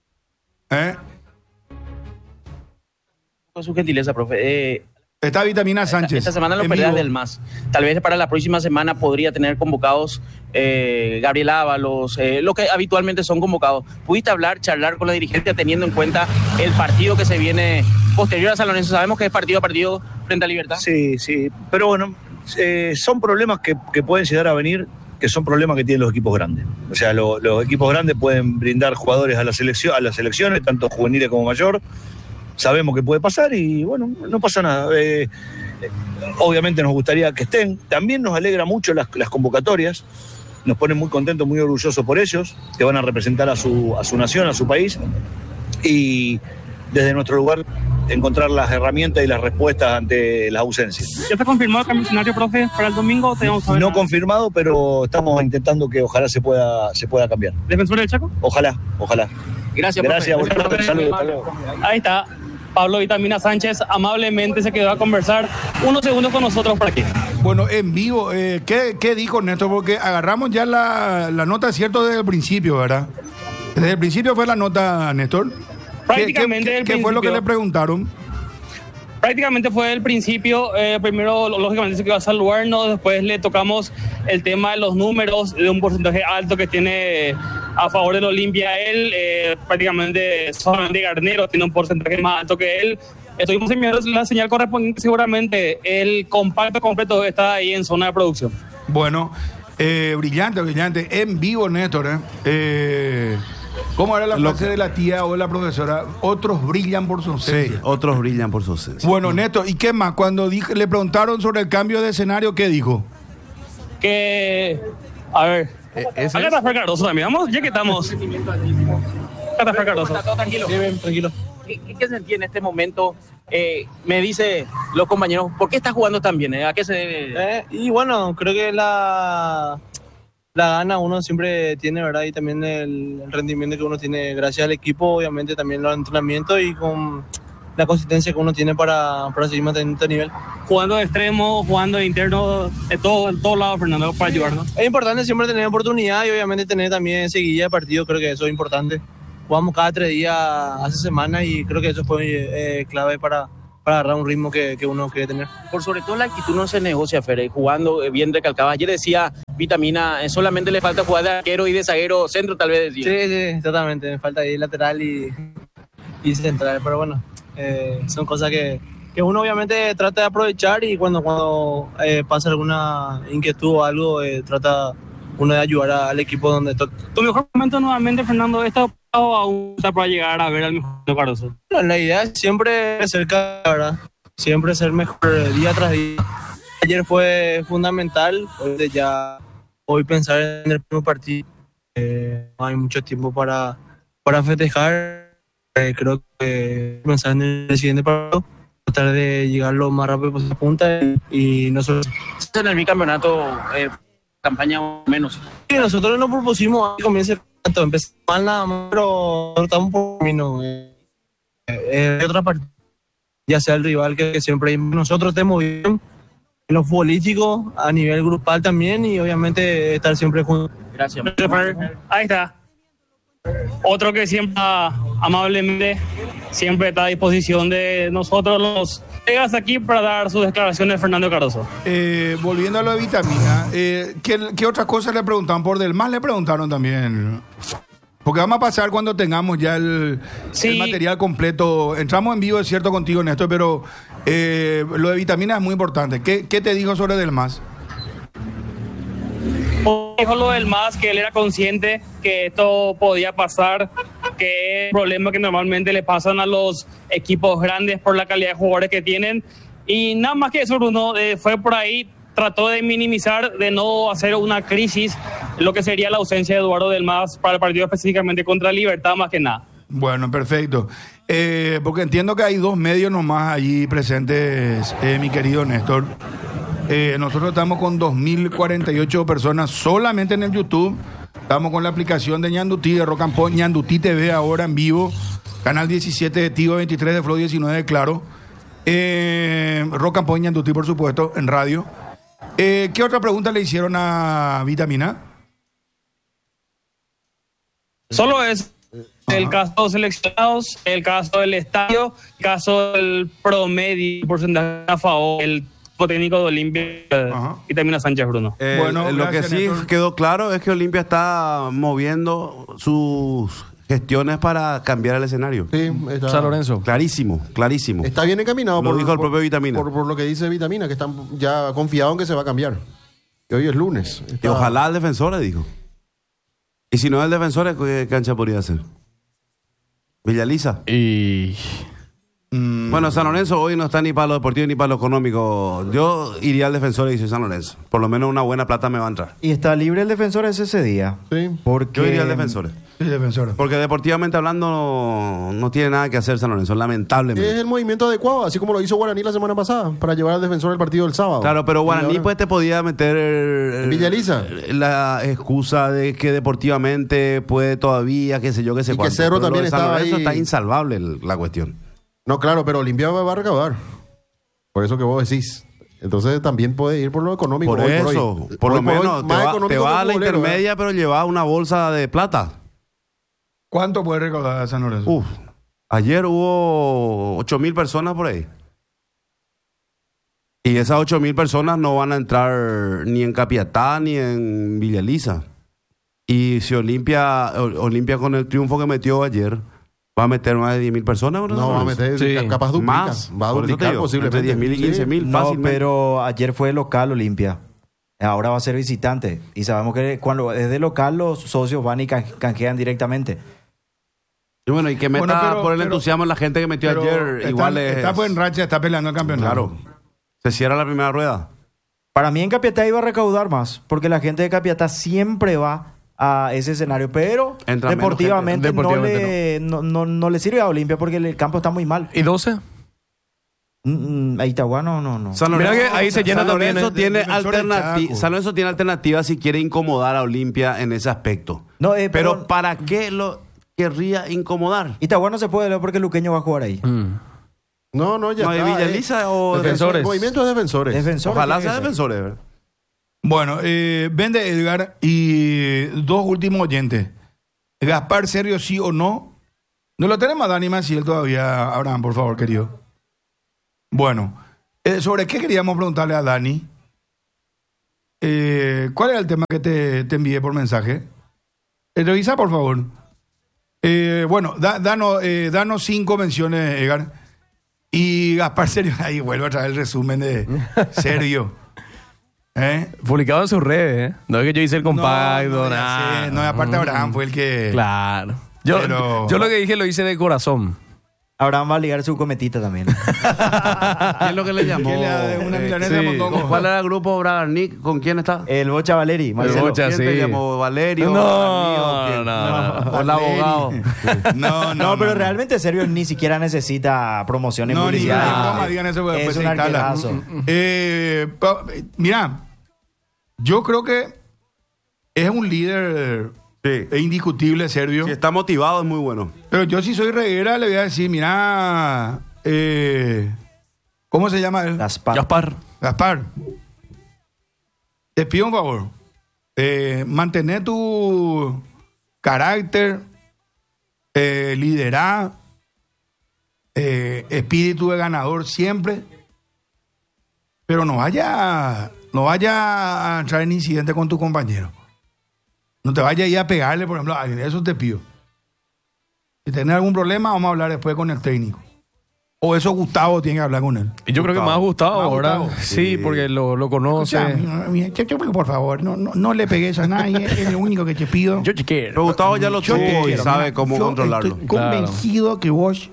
Con su gentileza, profe. Está Vitamina Sánchez. Esta semana lo en perdés vivo. del MAS. Tal vez para la próxima semana podría tener convocados Gabriel Ábalos, lo que habitualmente son convocados. ¿Pudiste charlar con la dirigencia teniendo en cuenta el partido que se viene posterior a San Lorenzo? Sabemos que es partido a partido frente a Libertad. Sí, pero bueno, son problemas que pueden llegar a venir, que son problemas que tienen los equipos grandes. O sea, los equipos grandes pueden brindar jugadores a las selecciones, tanto juveniles como mayor. Sabemos que puede pasar y bueno, no pasa nada. Obviamente nos gustaría que estén. También nos alegra mucho las convocatorias. Nos ponen muy contentos, muy orgullosos por ellos, que van a representar a su nación, a su país. Y desde nuestro lugar encontrar las herramientas y las respuestas ante las ausencias. ¿Ya está confirmado el cambio de escenario, profe, para el domingo? No confirmado, pero estamos intentando que ojalá se pueda cambiar. ¿Defensor del Chaco? Ojalá. Gracias, profe. Saludos. Ahí está. Pablo Vitamina Sánchez amablemente se quedó a conversar unos segundos con nosotros por aquí. Bueno, en vivo, ¿qué dijo Néstor? Porque agarramos ya la nota, cierto, desde el principio, ¿verdad? Desde el principio fue la nota, Néstor. Prácticamente ¿Qué fue lo que le preguntaron? Prácticamente fue el principio. Primero, lógicamente, se quedó a saludarnos. Después le tocamos el tema de los números, de un porcentaje alto que tiene a favor del Olimpia él. Prácticamente solamente Garnero tiene un porcentaje más alto que él. Estuvimos enviando la señal correspondiente. Seguramente el compacto completo está ahí en zona de producción. Bueno, brillante. En vivo, Néstor. ¿Cómo era la frase de la tía o de la profesora? Otros brillan por su ausencia. Sí, otros brillan por su ausencia. Bueno, Néstor, ¿y qué más? Cuando le preguntaron sobre el cambio de escenario, ¿qué dijo? Que, a ver, acá está Fran Cardoso también, vamos, ya que estamos. Acá está Fran Cardoso. Está todo tranquilo. Bien, tranquilo. ¿Qué sentí en este momento? Me dice los compañeros, ¿por qué estás jugando tan bien? ¿A qué se debe? Y bueno, creo que la gana uno siempre tiene, ¿verdad? Y también el rendimiento que uno tiene gracias al equipo, obviamente también los entrenamientos y con la consistencia que uno tiene para seguir manteniendo este nivel. Jugando de extremo, jugando de interno, en todos lados, Fernando, para ayudarnos. Es importante siempre tener oportunidad y obviamente tener también seguidilla de partido, creo que eso es importante. Jugamos cada 3 días hace semana y creo que eso fue clave para agarrar un ritmo que uno quiere tener. Por sobre todo la actitud no se negocia, Fer, jugando bien recalcaba. Ayer decía Vitamina, solamente le falta jugar de arquero y de zaguero centro, tal vez decía. Sí, totalmente, me falta ahí lateral y central, pero bueno, son cosas que uno obviamente trata de aprovechar y cuando pasa alguna inquietud o algo, trata uno de ayudar al equipo donde toca. Tu mejor momento nuevamente, Fernando, ¿está aún para llegar a ver al mejor Cardoso? Bueno, la idea es siempre ser cada, ¿verdad? Siempre ser mejor día tras día. Ayer fue fundamental, hoy pensar en el primer partido. No hay mucho tiempo para festejar. Creo que pensar en el siguiente partido, tratar de llegar lo más rápido posible a punta y nosotros... En el bicampeonato, campaña o menos. Sí, nosotros nos propusimos que comience el campeonato, empezó mal nada más, pero estamos por camino. Otra partida, ya sea el rival que siempre nosotros estemos bien en lo futbolístico, a nivel grupal también y obviamente estar siempre juntos. Gracias. Ahí está. Otro que siempre amablemente siempre está a disposición de nosotros los colegas aquí para dar sus declaraciones, Fernando Cardoso. Volviendo a lo de Vitamina, ¿qué otras cosas le preguntaban? Por del más le preguntaron también. Porque vamos a pasar cuando tengamos ya el material completo. Entramos en vivo, es cierto, contigo, Néstor, pero lo de Vitamina es muy importante. ¿Qué te dijo sobre del más? Dijo lo del más, que él era consciente que esto podía pasar, que es un problema que normalmente le pasan a los equipos grandes por la calidad de jugadores que tienen. Y nada más que eso, Bruno, fue por ahí, trató de minimizar, de no hacer una crisis, lo que sería la ausencia de Eduardo del Mas para el partido específicamente contra Libertad, más que nada. Bueno, perfecto. Porque entiendo que hay 2 medios nomás allí presentes, mi querido Néstor. Nosotros estamos con 2.048 personas solamente en el YouTube. Estamos con la aplicación de Ñandutí, de Rock and Pop, Ñandutí TV ahora en vivo. Canal 17 de Tigo 23 de Flow 19 de Claro. Rock and Pop, Ñandutí, por supuesto, en radio. ¿Qué otra pregunta le hicieron a Vitamina? Solo es el caso de los seleccionados, el caso del estadio, el caso del promedio, porcentaje a favor, el técnico de Olimpia y también a Sánchez, Bruno. Bueno, lo que sí quedó claro es que Olimpia está moviendo sus gestiones para cambiar el escenario. Sí, está. San Lorenzo. Clarísimo. Está bien encaminado. Lo dijo el propio Vitamina. Por lo que dice Vitamina, que están ya confiados en que se va a cambiar. Y hoy es lunes. Y ojalá el defensor, dijo. Y si no es el defensor, ¿qué cancha podría ser? Villaliza. Bueno, San Lorenzo hoy no está ni para lo deportivo ni para lo económico. Yo iría al defensor y dice San Lorenzo. Por lo menos una buena plata me va a entrar. Y está libre el defensor ese día. Sí. Porque... Yo iría al defensor. Sí, defensor. Porque deportivamente hablando no tiene nada que hacer San Lorenzo, lamentablemente. Es el movimiento adecuado, así como lo hizo Guaraní la semana pasada, para llevar al defensor el partido del sábado. Claro, pero Guaraní pues te podía meter Villaliza la excusa de que deportivamente puede todavía, qué sé yo, qué sé cuánto. Y que Cerro pero también San estaba Lorenzo ahí. está insalvable la cuestión. No, claro, pero Olimpia va a recaudar. Por eso que vos decís. Entonces también puede ir por lo económico. Por eso, por lo menos te va a la intermedia, pero lleva una bolsa de plata. ¿Cuánto puede recaudar San Lorenzo? Ayer hubo 8.000 personas por ahí. Y esas 8.000 personas no van a entrar ni en Capiatá ni en Villaliza. Y si Olimpia con el triunfo que metió ayer, ¿va a meter más de 10.000 personas? No, va a meter, capaz duplica. Más. Va a duplicar posiblemente. Entre 10.000 y 15.000, No, fácilmente. pero ayer fue local Olimpia. Ahora va a ser visitante. Y sabemos que cuando es de local los socios van y canjean directamente. Y bueno, y que meta Bueno, pero- por el pero- entusiasmo en la gente que metió Pero ayer, está, igual es... está en racha, está peleando el campeonato. Claro. Se cierra la primera rueda. Para mí en Capiatá iba a recaudar más, porque la gente de Capiatá siempre va a ese escenario, pero Entra menos deportivamente, gente. Deportivamente no le sirve a Olimpia porque el campo está muy mal. ¿Y 12? A Itagua no. San Mira que ahí se llena San también, Lorenzo tiene Defensores alternativa. Chaco. San Lorenzo tiene alternativa si quiere incomodar a Olimpia en ese aspecto. No, Pero ¿para qué lo querría incomodar? Itagua no se puede leer porque Luqueño va a jugar ahí. No, ya ¿No hay está. Villaliza o Defensores. El movimiento de defensores. Defensores Ojalá tiene sea que ser. defensores, ¿verdad? Bueno, vende Edgar y dos últimos oyentes. Gaspar, serio, sí o no. No lo tenemos a Dani Maciel todavía, Abraham, por favor, querido. Bueno, ¿sobre qué queríamos preguntarle a Dani? ¿Cuál era el tema que te envié por mensaje? Revisa, por favor. Bueno, danos 5 menciones, Edgar. Y Gaspar, serio, ahí vuelvo a traer el resumen de serio. Publicado en sus redes, ¿eh? No es que yo hice el compacto, ya nada. sé. No, aparte Abraham fue el que... Claro. Pero- Yo lo que dije lo hice de corazón. Abraham va a ligar su cometita también. ¿Quién es lo que le llamó? ¿Quién le da una milanesa Sí. de mondongo? ¿Cuál era el grupo Bragarnik? ¿Con quién está? El Bocha Valeri, Marcelo. Bocha, ¿Quién te sí. llamó? ¿Valerio? No, ¿Quién? no. ¿O el abogado? No, pero realmente Serio ni siquiera necesita promoción en No, ni publicidad. de broma digan eso, porque Es después un se instala. arquerazo. Mira, yo creo que es un líder indiscutible, Servio. Si está motivado, es muy bueno. Pero yo si soy reguera le voy a decir, mira, ¿cómo se llama él? Gaspar. Gaspar. Te pido un favor. Mantener tu carácter, liderar, espíritu de ganador siempre. Pero no vaya a entrar en incidente con tu compañero. No te vayas a ir a pegarle, por ejemplo, a alguien. Eso te pido. Si tenés algún problema, vamos a hablar después con el técnico. O eso Gustavo tiene que hablar con él. Y yo creo que más Gustavo, Más ¿verdad? Gustavo. Sí, porque lo conoce. Escucha, por favor, no le pegues a nadie. Es lo único que te pido. Yo te quiero. Pero Gustavo ya lo Yo te tuvo y quiero, sabe mira, cómo yo controlarlo. Estoy convencido que vos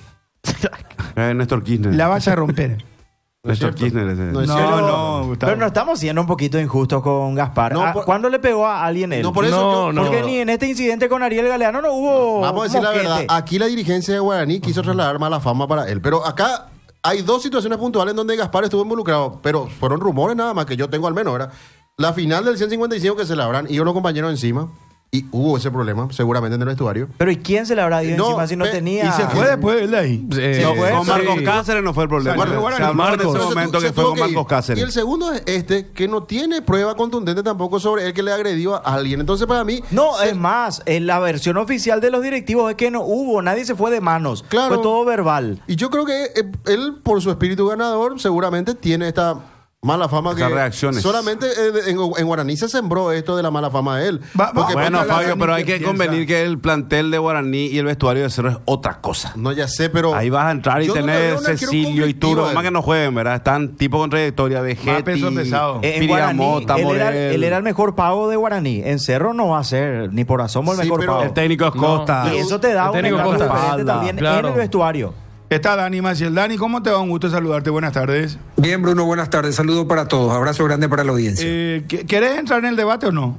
Néstor Kirchner. la vas a romper. Néstor Kirchner ese. No es cierto. Gustavo. Pero no estamos siendo un poquito injustos con Gaspar. No, ¿Cuándo le pegó a alguien él? No, por eso yo- Porque ni en este incidente con Ariel Galeano no hubo. Vamos a decir la moquete. verdad, aquí la dirigencia de Guaraní quiso trasladar mala fama para él, pero acá hay dos situaciones puntuales en donde Gaspar estuvo involucrado, pero fueron rumores nada más que yo tengo al menos, ¿verdad? La final del 155 que se la habrán ido los compañeros encima y hubo ese problema seguramente en el vestuario. Pero ¿y quién se le habrá ido No, encima si no tenía? y se Fue después él de ahí. No, fue, con Marcos sí. Cáceres no fue el problema. Salió Guaraní. Se habló en Marcos. ese momento Se que fue tuvo con que ir. Marcos Cáceres. Y el segundo es este, que no tiene prueba contundente tampoco sobre él que le agredió a alguien. Entonces, para mí... No, es más, en la versión oficial de los directivos es que no hubo, nadie se fue de manos. Claro. Fue todo verbal. Y yo creo que él, por su espíritu ganador, seguramente tiene esta mala fama Esas que reacciones. solamente en Guaraní se sembró esto de la mala fama de él. Porque Bueno, ponte la Fabio, pero hay que piensa. convenir que el plantel de Guaraní y el vestuario de Cerro es otra cosa. No, ya sé, pero... Ahí vas a entrar y yo no le tener veo un arquero Cecilio y conflictivo Turo. a él. Más que no jueguen, ¿verdad? Están tipo con trayectoria, Más Vegetti, peso pesado. En Guaraní, Piriamota, él era el mejor pago de Guaraní. En Cerro no va a ser ni por asomo el Sí, mejor pero pago. El técnico es Costa. Y eso te da El un técnico gran Costa. referente también Claro. en el vestuario. Está Dani Maciel. Dani, ¿cómo te va? Un gusto saludarte. Buenas tardes. Bien, Bruno, buenas tardes. Saludos para todos. Abrazo grande para la audiencia. ¿Querés entrar en el debate o no?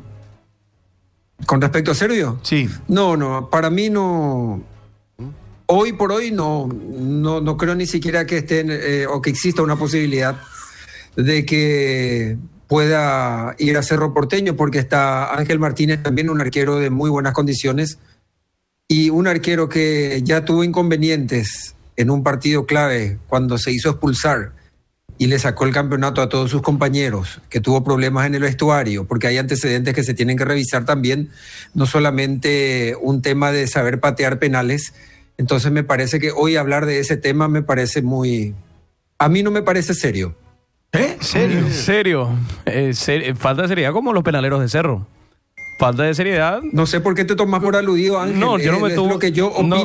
¿Con respecto a Sergio? Sí. No, para mí no. Hoy por hoy no creo ni siquiera que estén o que exista una posibilidad de que pueda ir a Cerro Porteño, porque está Ángel Martínez, también un arquero de muy buenas condiciones y un arquero que ya tuvo inconvenientes en un partido clave cuando se hizo expulsar y le sacó el campeonato a todos sus compañeros, que tuvo problemas en el vestuario, porque hay antecedentes que se tienen que revisar también, no solamente un tema de saber patear penales. Entonces me parece que hoy hablar de ese tema me parece muy... A mí no me parece serio. ¿Serio? Serio. Falta de seriedad como los penaleros de Cerro. Falta de seriedad. No sé por qué te tomas por aludido, Ángel. No, yo no me Es tomo. lo que yo opino.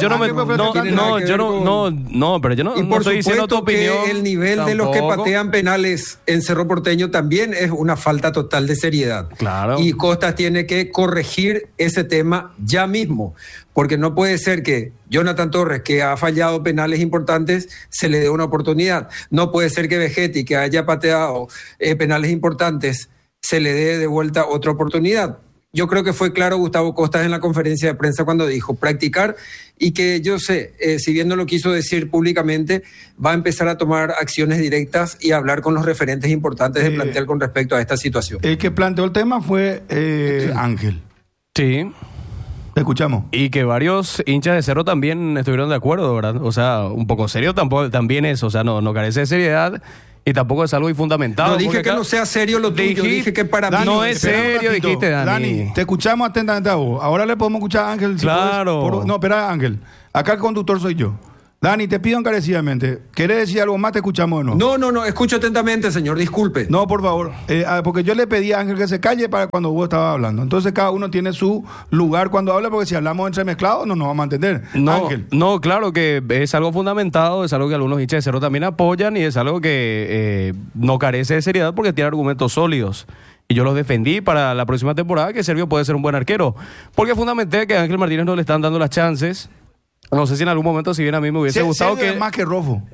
Pero yo no. Y no por estoy diciendo tu supuesto que opinión. el nivel de los que Tampoco. patean penales en Cerro Porteño también es una falta total de seriedad. Claro. Y Costas tiene que corregir ese tema ya mismo, porque no puede ser que Jonathan Torres, que ha fallado penales importantes, se le dé una oportunidad. No puede ser que Vegetti, que haya pateado penales importantes, se le dé de vuelta otra oportunidad. Yo creo que fue claro Gustavo Costas en la conferencia de prensa cuando dijo practicar, y que yo sé, si bien no lo quiso decir públicamente, va a empezar a tomar acciones directas y a hablar con los referentes importantes de plantel con respecto a esta situación. El que planteó el tema fue Ángel. Sí. Te escuchamos. Y que varios hinchas de Cerro también estuvieron de acuerdo, ¿verdad? O sea, un poco serio también es, o sea, no carece de seriedad. Y tampoco es algo infundamentado. No dije que no sea serio lo tuyo, dije que para mí no es serio, dijiste, Dani. Dani, te escuchamos atentamente a vos. Ahora le podemos escuchar a Ángel. Claro. No, espera, Ángel. Acá el conductor soy yo. Dani, te pido encarecidamente. ¿Querés decir algo más? Te escuchamos o no. No, escucho atentamente, señor, disculpe. No, por favor. Porque yo le pedí a Ángel que se calle para cuando vos estabas hablando. Entonces cada uno tiene su lugar cuando habla, porque si hablamos entremezclados no nos vamos a entender. Ángel. No, claro que es algo fundamentado, es algo que algunos hinchas de Cerro también apoyan y es algo que no carece de seriedad porque tiene argumentos sólidos. Y yo los defendí para la próxima temporada, que Servio puede ser un buen arquero. Porque fundamenté que a Ángel Martínez no le están dando las chances. No sé si en algún momento, si bien a mí me hubiese gustado que... Es más que Rofo.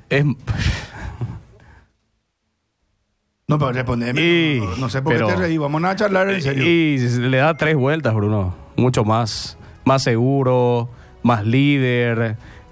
No, pero respondeme. No sé por qué te reí. Vamos a charlar en serio. Y le da 3 vueltas, Bruno. Mucho más. Más seguro, más líder.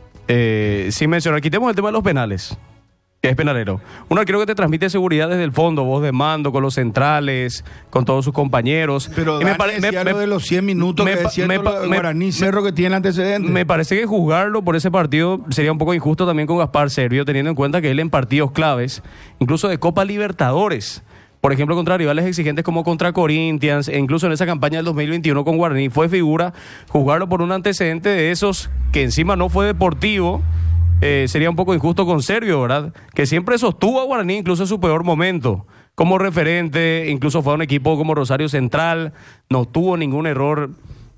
Sin mencionar, quitemos el tema de los penales. Que es penalero. Un arquero que te transmite seguridad desde el fondo, voz de mando, con los centrales, con todos sus compañeros. Pero lo de los 100 minutos, que es cierto, lo de Guaraní Cerro que tiene antecedentes. Me parece que juzgarlo por ese partido sería un poco injusto también con Gaspar Servio, teniendo en cuenta que él en partidos claves, incluso de Copa Libertadores, por ejemplo, contra rivales exigentes como contra Corinthians, e incluso en esa campaña del 2021 con Guaraní, fue figura. Juzgarlo por un antecedente de esos que encima no fue deportivo, sería un poco injusto con Servio, ¿verdad? Que siempre sostuvo a Guaraní incluso en su peor momento. Como referente, incluso fue a un equipo como Rosario Central, no tuvo ningún error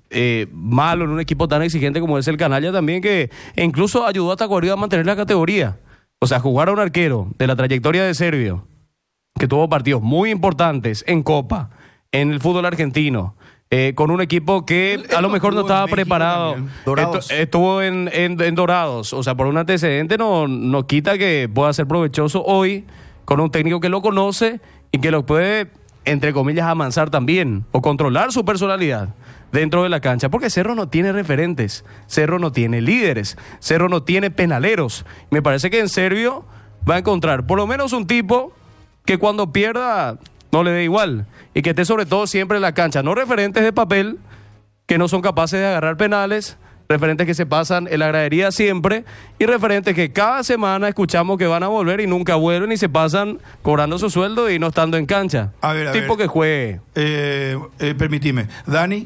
malo en un equipo tan exigente como es el Canalla también, que incluso ayudó a Tacuario a mantener la categoría. O sea, jugar a un arquero de la trayectoria de Servio, que tuvo partidos muy importantes en Copa, en el fútbol argentino, con un equipo que a lo mejor no estaba preparado. Estuvo en Dorados. O sea, por un antecedente no quita que pueda ser provechoso hoy con un técnico que lo conoce y que lo puede, entre comillas, amansar también o controlar su personalidad dentro de la cancha. Porque Cerro no tiene referentes, Cerro no tiene líderes, Cerro no tiene penaleros. Me parece que en Servio va a encontrar por lo menos un tipo que cuando pierda no le dé igual y que esté sobre todo siempre en la cancha, no referentes de papel que no son capaces de agarrar penales, referentes que se pasan en la gradería siempre y referentes que cada semana escuchamos que van a volver y nunca vuelven y se pasan cobrando su sueldo y no estando en cancha. Tipo que juegue. Permitime. Dani.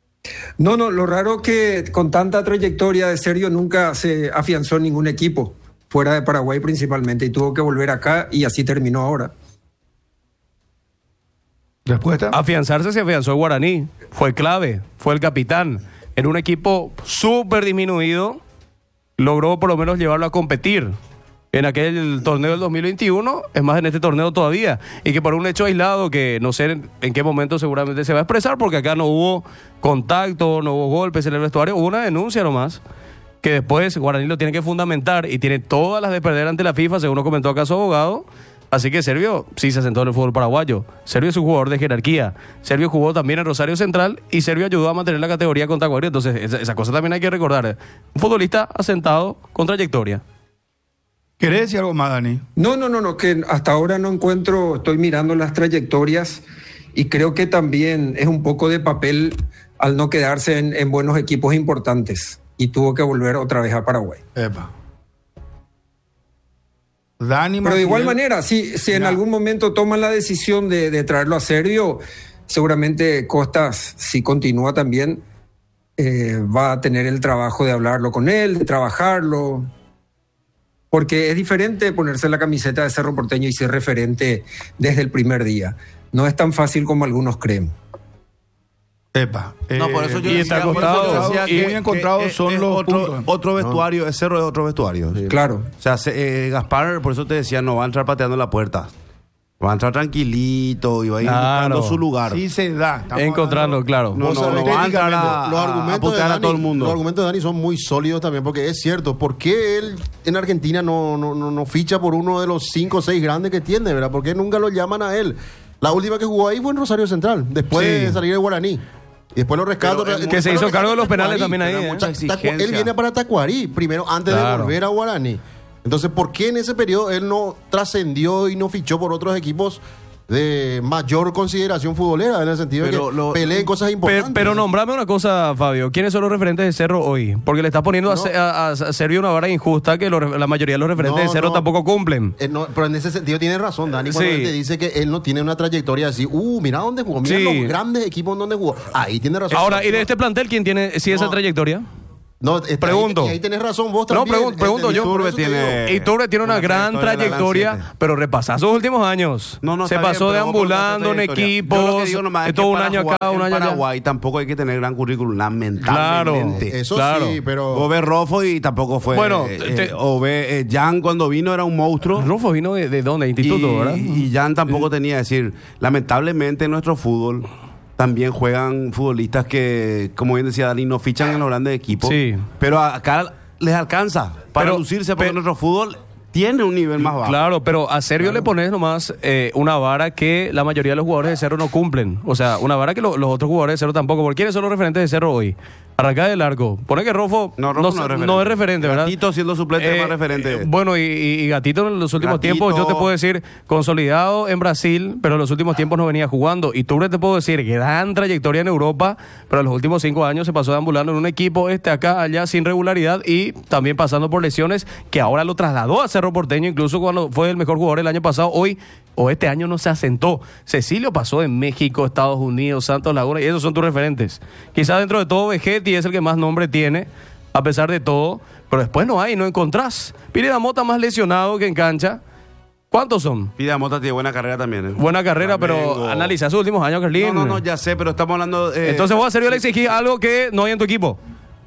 No, lo raro que con tanta trayectoria de Servio nunca se afianzó en ningún equipo, fuera de Paraguay principalmente, y tuvo que volver acá y así terminó ahora. ¿Respuesta? Afianzarse se afianzó en Guaraní, fue clave, fue el capitán. En un equipo súper disminuido, logró por lo menos llevarlo a competir. En aquel torneo del 2021, es más, en este torneo todavía. Y que por un hecho aislado, que no sé en qué momento seguramente se va a expresar, porque acá no hubo contacto, no hubo golpes en el vestuario, hubo una denuncia nomás, que después Guaraní lo tiene que fundamentar y tiene todas las de perder ante la FIFA, según nos comentó acá su abogado. Así que Servio sí se asentó en el fútbol paraguayo. Servio es un jugador de jerarquía. Servio jugó también en Rosario Central y Servio ayudó a mantener la categoría con Tacuario. Entonces, esa cosa también hay que recordar. Un futbolista asentado con trayectoria. ¿Querés decir algo más, Dani? No, que hasta ahora no encuentro, estoy mirando las trayectorias y creo que también es un poco de papel al no quedarse en buenos equipos importantes y tuvo que volver otra vez a Paraguay. Epa. Dani, pero de igual manera, si en algún momento toman la decisión de traerlo a Servio, seguramente Costas, si continúa también, va a tener el trabajo de hablarlo con él, de trabajarlo, porque es diferente ponerse la camiseta de Cerro Porteño y ser referente desde el primer día. No es tan fácil como algunos creen. Epa. No, por eso yo y decía, está por eso yo acostado, decía y muy encontrados son es los otro, puntos. otro vestuario, es Cerro de otro vestuario. Claro. O sea, Gaspar, por eso te decía, no va a entrar pateando la puerta. Va a entrar tranquilito y va a ir buscando su lugar. Sí se da. Estamos Encontrarlo, claro. No va a entrar los a argumentos de putear a Dani, todo el mundo. Los argumentos de Dani son muy sólidos también, porque es cierto. ¿Por qué él en Argentina no ficha por uno de los 5 o 6 grandes que tiene, verdad? ¿Por qué nunca lo llaman a él? La última que jugó ahí fue en Rosario Central, después de salir de Guaraní. Y después lo rescató. Que se hizo cargo de los penales también ahí. Mucha exigencia. Él viene para Tacuarí, primero antes de volver a Guaraní. Entonces, ¿por qué en ese periodo él no trascendió y no fichó por otros equipos de mayor consideración futbolera, en el sentido de que peleen cosas importantes? Pero nombrame una cosa, Fabio. ¿Quiénes son los referentes de Cerro hoy? Porque le estás poniendo a Servio una vara injusta que la mayoría de los referentes de Cerro tampoco cumplen. Pero en ese sentido tiene razón, Dani, cuando él te dice que él no tiene una trayectoria así. Mira dónde jugó, mira los grandes equipos en donde jugó. Ahí tiene razón. Ahora, ¿y de este plantel quién tiene esa trayectoria? No, pregunto. Ahí tenés razón vos también. No, pregunto yo. Iturbe tiene una gran trayectoria, pero repasá sus últimos años. Se pasó deambulando en equipos, estuvo un año acá, un año allá. Paraguay tampoco hay que tener gran currículum, lamentablemente. Claro, eso sí, pero... O ve Rofo y tampoco fue... Bueno, o ve Jan cuando vino era un monstruo. Rofo vino de dónde, instituto, ¿verdad? Y Jan tampoco tenía, es decir, lamentablemente en nuestro fútbol también juegan futbolistas que, como bien decía Dani, no fichan en los grandes equipos. Sí. Pero acá les alcanza para lucirse, porque nuestro fútbol tiene un nivel más bajo. Claro, pero a Servio le pones nomás una vara que la mayoría de los jugadores de Cerro no cumplen. O sea, una vara que los otros jugadores de Cerro tampoco. ¿Por quiénes son los referentes de Cerro hoy? Arranca del arco. Pone que Rofo no es referente, ¿verdad? Gatito siendo suplente es más referente. Bueno, y Gatito en los últimos tiempos, yo te puedo decir, consolidado en Brasil, pero en los últimos tiempos no venía jugando. Y Tubre te puedo decir, gran trayectoria en Europa, pero en los últimos 5 años se pasó deambulando en un equipo acá, allá, sin regularidad y también pasando por lesiones, que ahora lo trasladó a Cerro Porteño, incluso cuando fue el mejor jugador el año pasado. Hoy o este año no se asentó. Cecilio pasó en México, Estados Unidos, Santos Laguna, y esos son tus referentes. Quizás dentro de todo Vegetti es el que más nombre tiene, a pesar de todo, pero después no encontrás. Pirida Mota más lesionado que en cancha. ¿Cuántos son? Pirida Mota tiene buena carrera también. Buena carrera, pero analiza sus últimos años, Carlín. No, ya sé, pero estamos hablando... Entonces vos a Servio le exigís algo que no hay en tu equipo.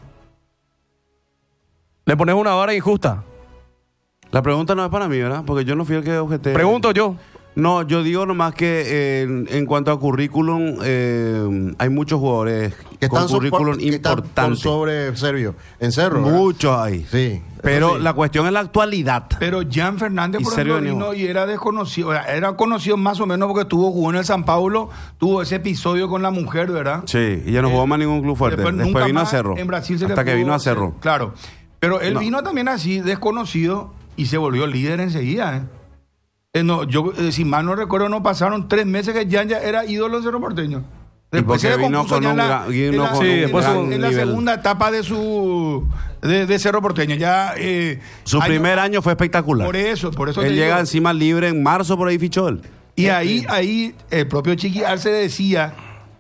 Le pones una vara injusta. La pregunta no es para mí, ¿verdad? Porque yo no fui el que objeté. Pregunto yo. No, yo digo nomás que en cuanto a currículum, hay muchos jugadores que con están currículum que están importantes. sobre Servio. En Cerro, ¿verdad? Muchos hay. Sí. Pero la cuestión es la actualidad. Pero Jan Fernández, por ejemplo, vino y era desconocido. Era conocido más o menos porque jugó en el San Paulo, tuvo ese episodio con la mujer, ¿verdad? Sí, y ya no jugó más ningún club fuerte. Después vino a Cerro. En Brasil hasta que vino a Cerro. Claro. Pero él vino también así, desconocido, y se volvió líder enseguida, si mal no recuerdo, no pasaron 3 meses que Jan ya era ídolo en Cerro Porteño. Después se vino con en la segunda etapa de de Cerro Porteño. Ya su primer año fue espectacular. Por eso él llega encima libre en marzo, por ahí fichó él. Y ahí el propio Chiqui Arce decía,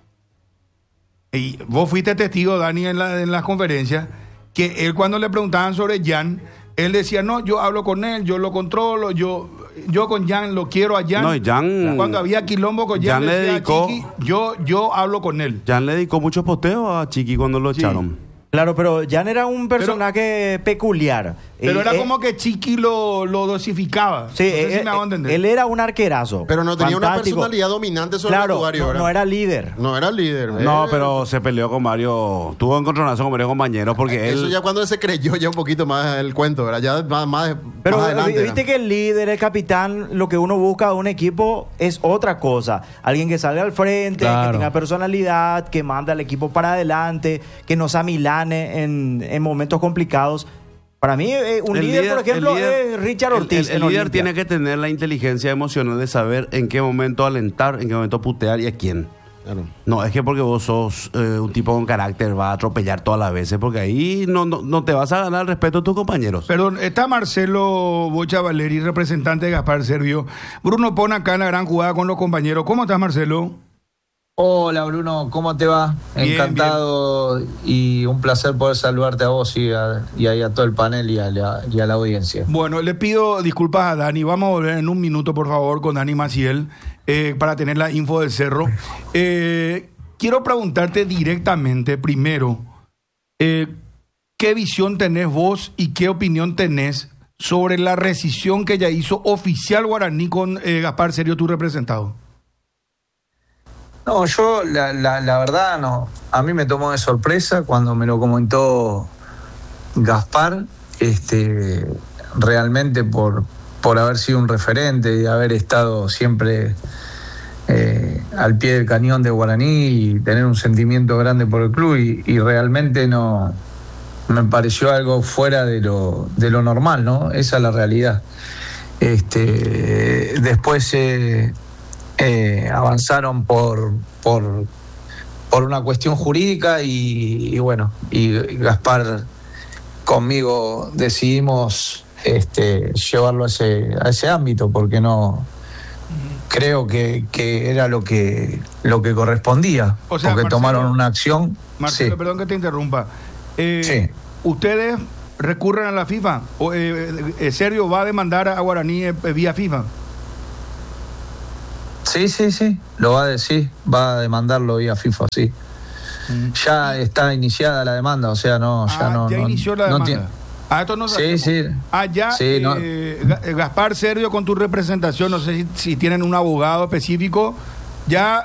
y vos fuiste testigo, Dani, en las conferencias, que él cuando le preguntaban sobre Jan, él decía, no, yo hablo con él, yo lo controlo, yo con Jan lo quiero a Jan. No, y Jan, cuando había quilombo con Jan le dedicó, Chiqui, yo hablo con él. Jan le dedicó muchos posteos a Chiqui cuando lo echaron. Claro, pero Jan era un personaje peculiar. Pero era como que Chiqui lo dosificaba. Sí, no sé si me hago entender. Él era un arquerazo. Pero no tenía una personalidad dominante sobre el vestuario. No era líder. No era líder. No, pero se peleó con varios. Tuvo encontronazo con varios compañeros porque eso él. ya cuando se creyó ya un poquito más el cuento, ¿verdad? Ya más pero adelante. Viste que el líder, el capitán, lo que uno busca de un equipo es otra cosa. Alguien que salga al frente, que tenga personalidad, que manda al equipo para adelante, que no se amilane en momentos complicados. Para mí, un líder, por ejemplo, es Richard Ortiz. El líder tiene que tener la inteligencia emocional de saber en qué momento alentar, en qué momento putear y a quién. Claro. No, es que porque vos sos un tipo con carácter, va a atropellar todas las veces, porque ahí no te vas a ganar el respeto de tus compañeros. Perdón, está Marcelo Bocha Valeri, representante de Gaspar Servio. Bruno pone acá en la gran jugada con los compañeros. ¿Cómo estás, Marcelo? Hola Bruno, ¿cómo te va? Bien, encantado bien. Y un placer poder saludarte a vos y a todo el panel y a la audiencia. Bueno, le pido disculpas a Dani, vamos a volver en un minuto por favor con Dani Maciel para tener la info del Cerro. quiero preguntarte directamente primero, ¿qué visión tenés vos y qué opinión tenés sobre la rescisión que ya hizo oficial Guaraní con Gaspar Sergio, tu representado? No, yo la verdad no. A mí me tomó de sorpresa cuando me lo comentó Gaspar, realmente por haber sido un referente y haber estado siempre al pie del cañón de Guaraní y tener un sentimiento grande por el club y realmente no me pareció algo fuera de lo normal, ¿no? Esa es la realidad. Después avanzaron por una cuestión jurídica y bueno, y Gaspar conmigo decidimos llevarlo a ese ámbito porque no creo que era lo que correspondía, o sea, porque Marcelo, tomaron una acción. Marcelo, Sí. perdón que te interrumpa. Sí. ¿Ustedes recurren a la FIFA? ¿O Sergio va a demandar a Guaraní vía FIFA? Sí, lo va a decir, va a demandarlo vía FIFA, sí. Ya está iniciada la demanda, o sea, ya inició la demanda. Esto no sí. Ya Sí, no. Gaspar Sergio, con tu representación, no sé si tienen un abogado específico, ya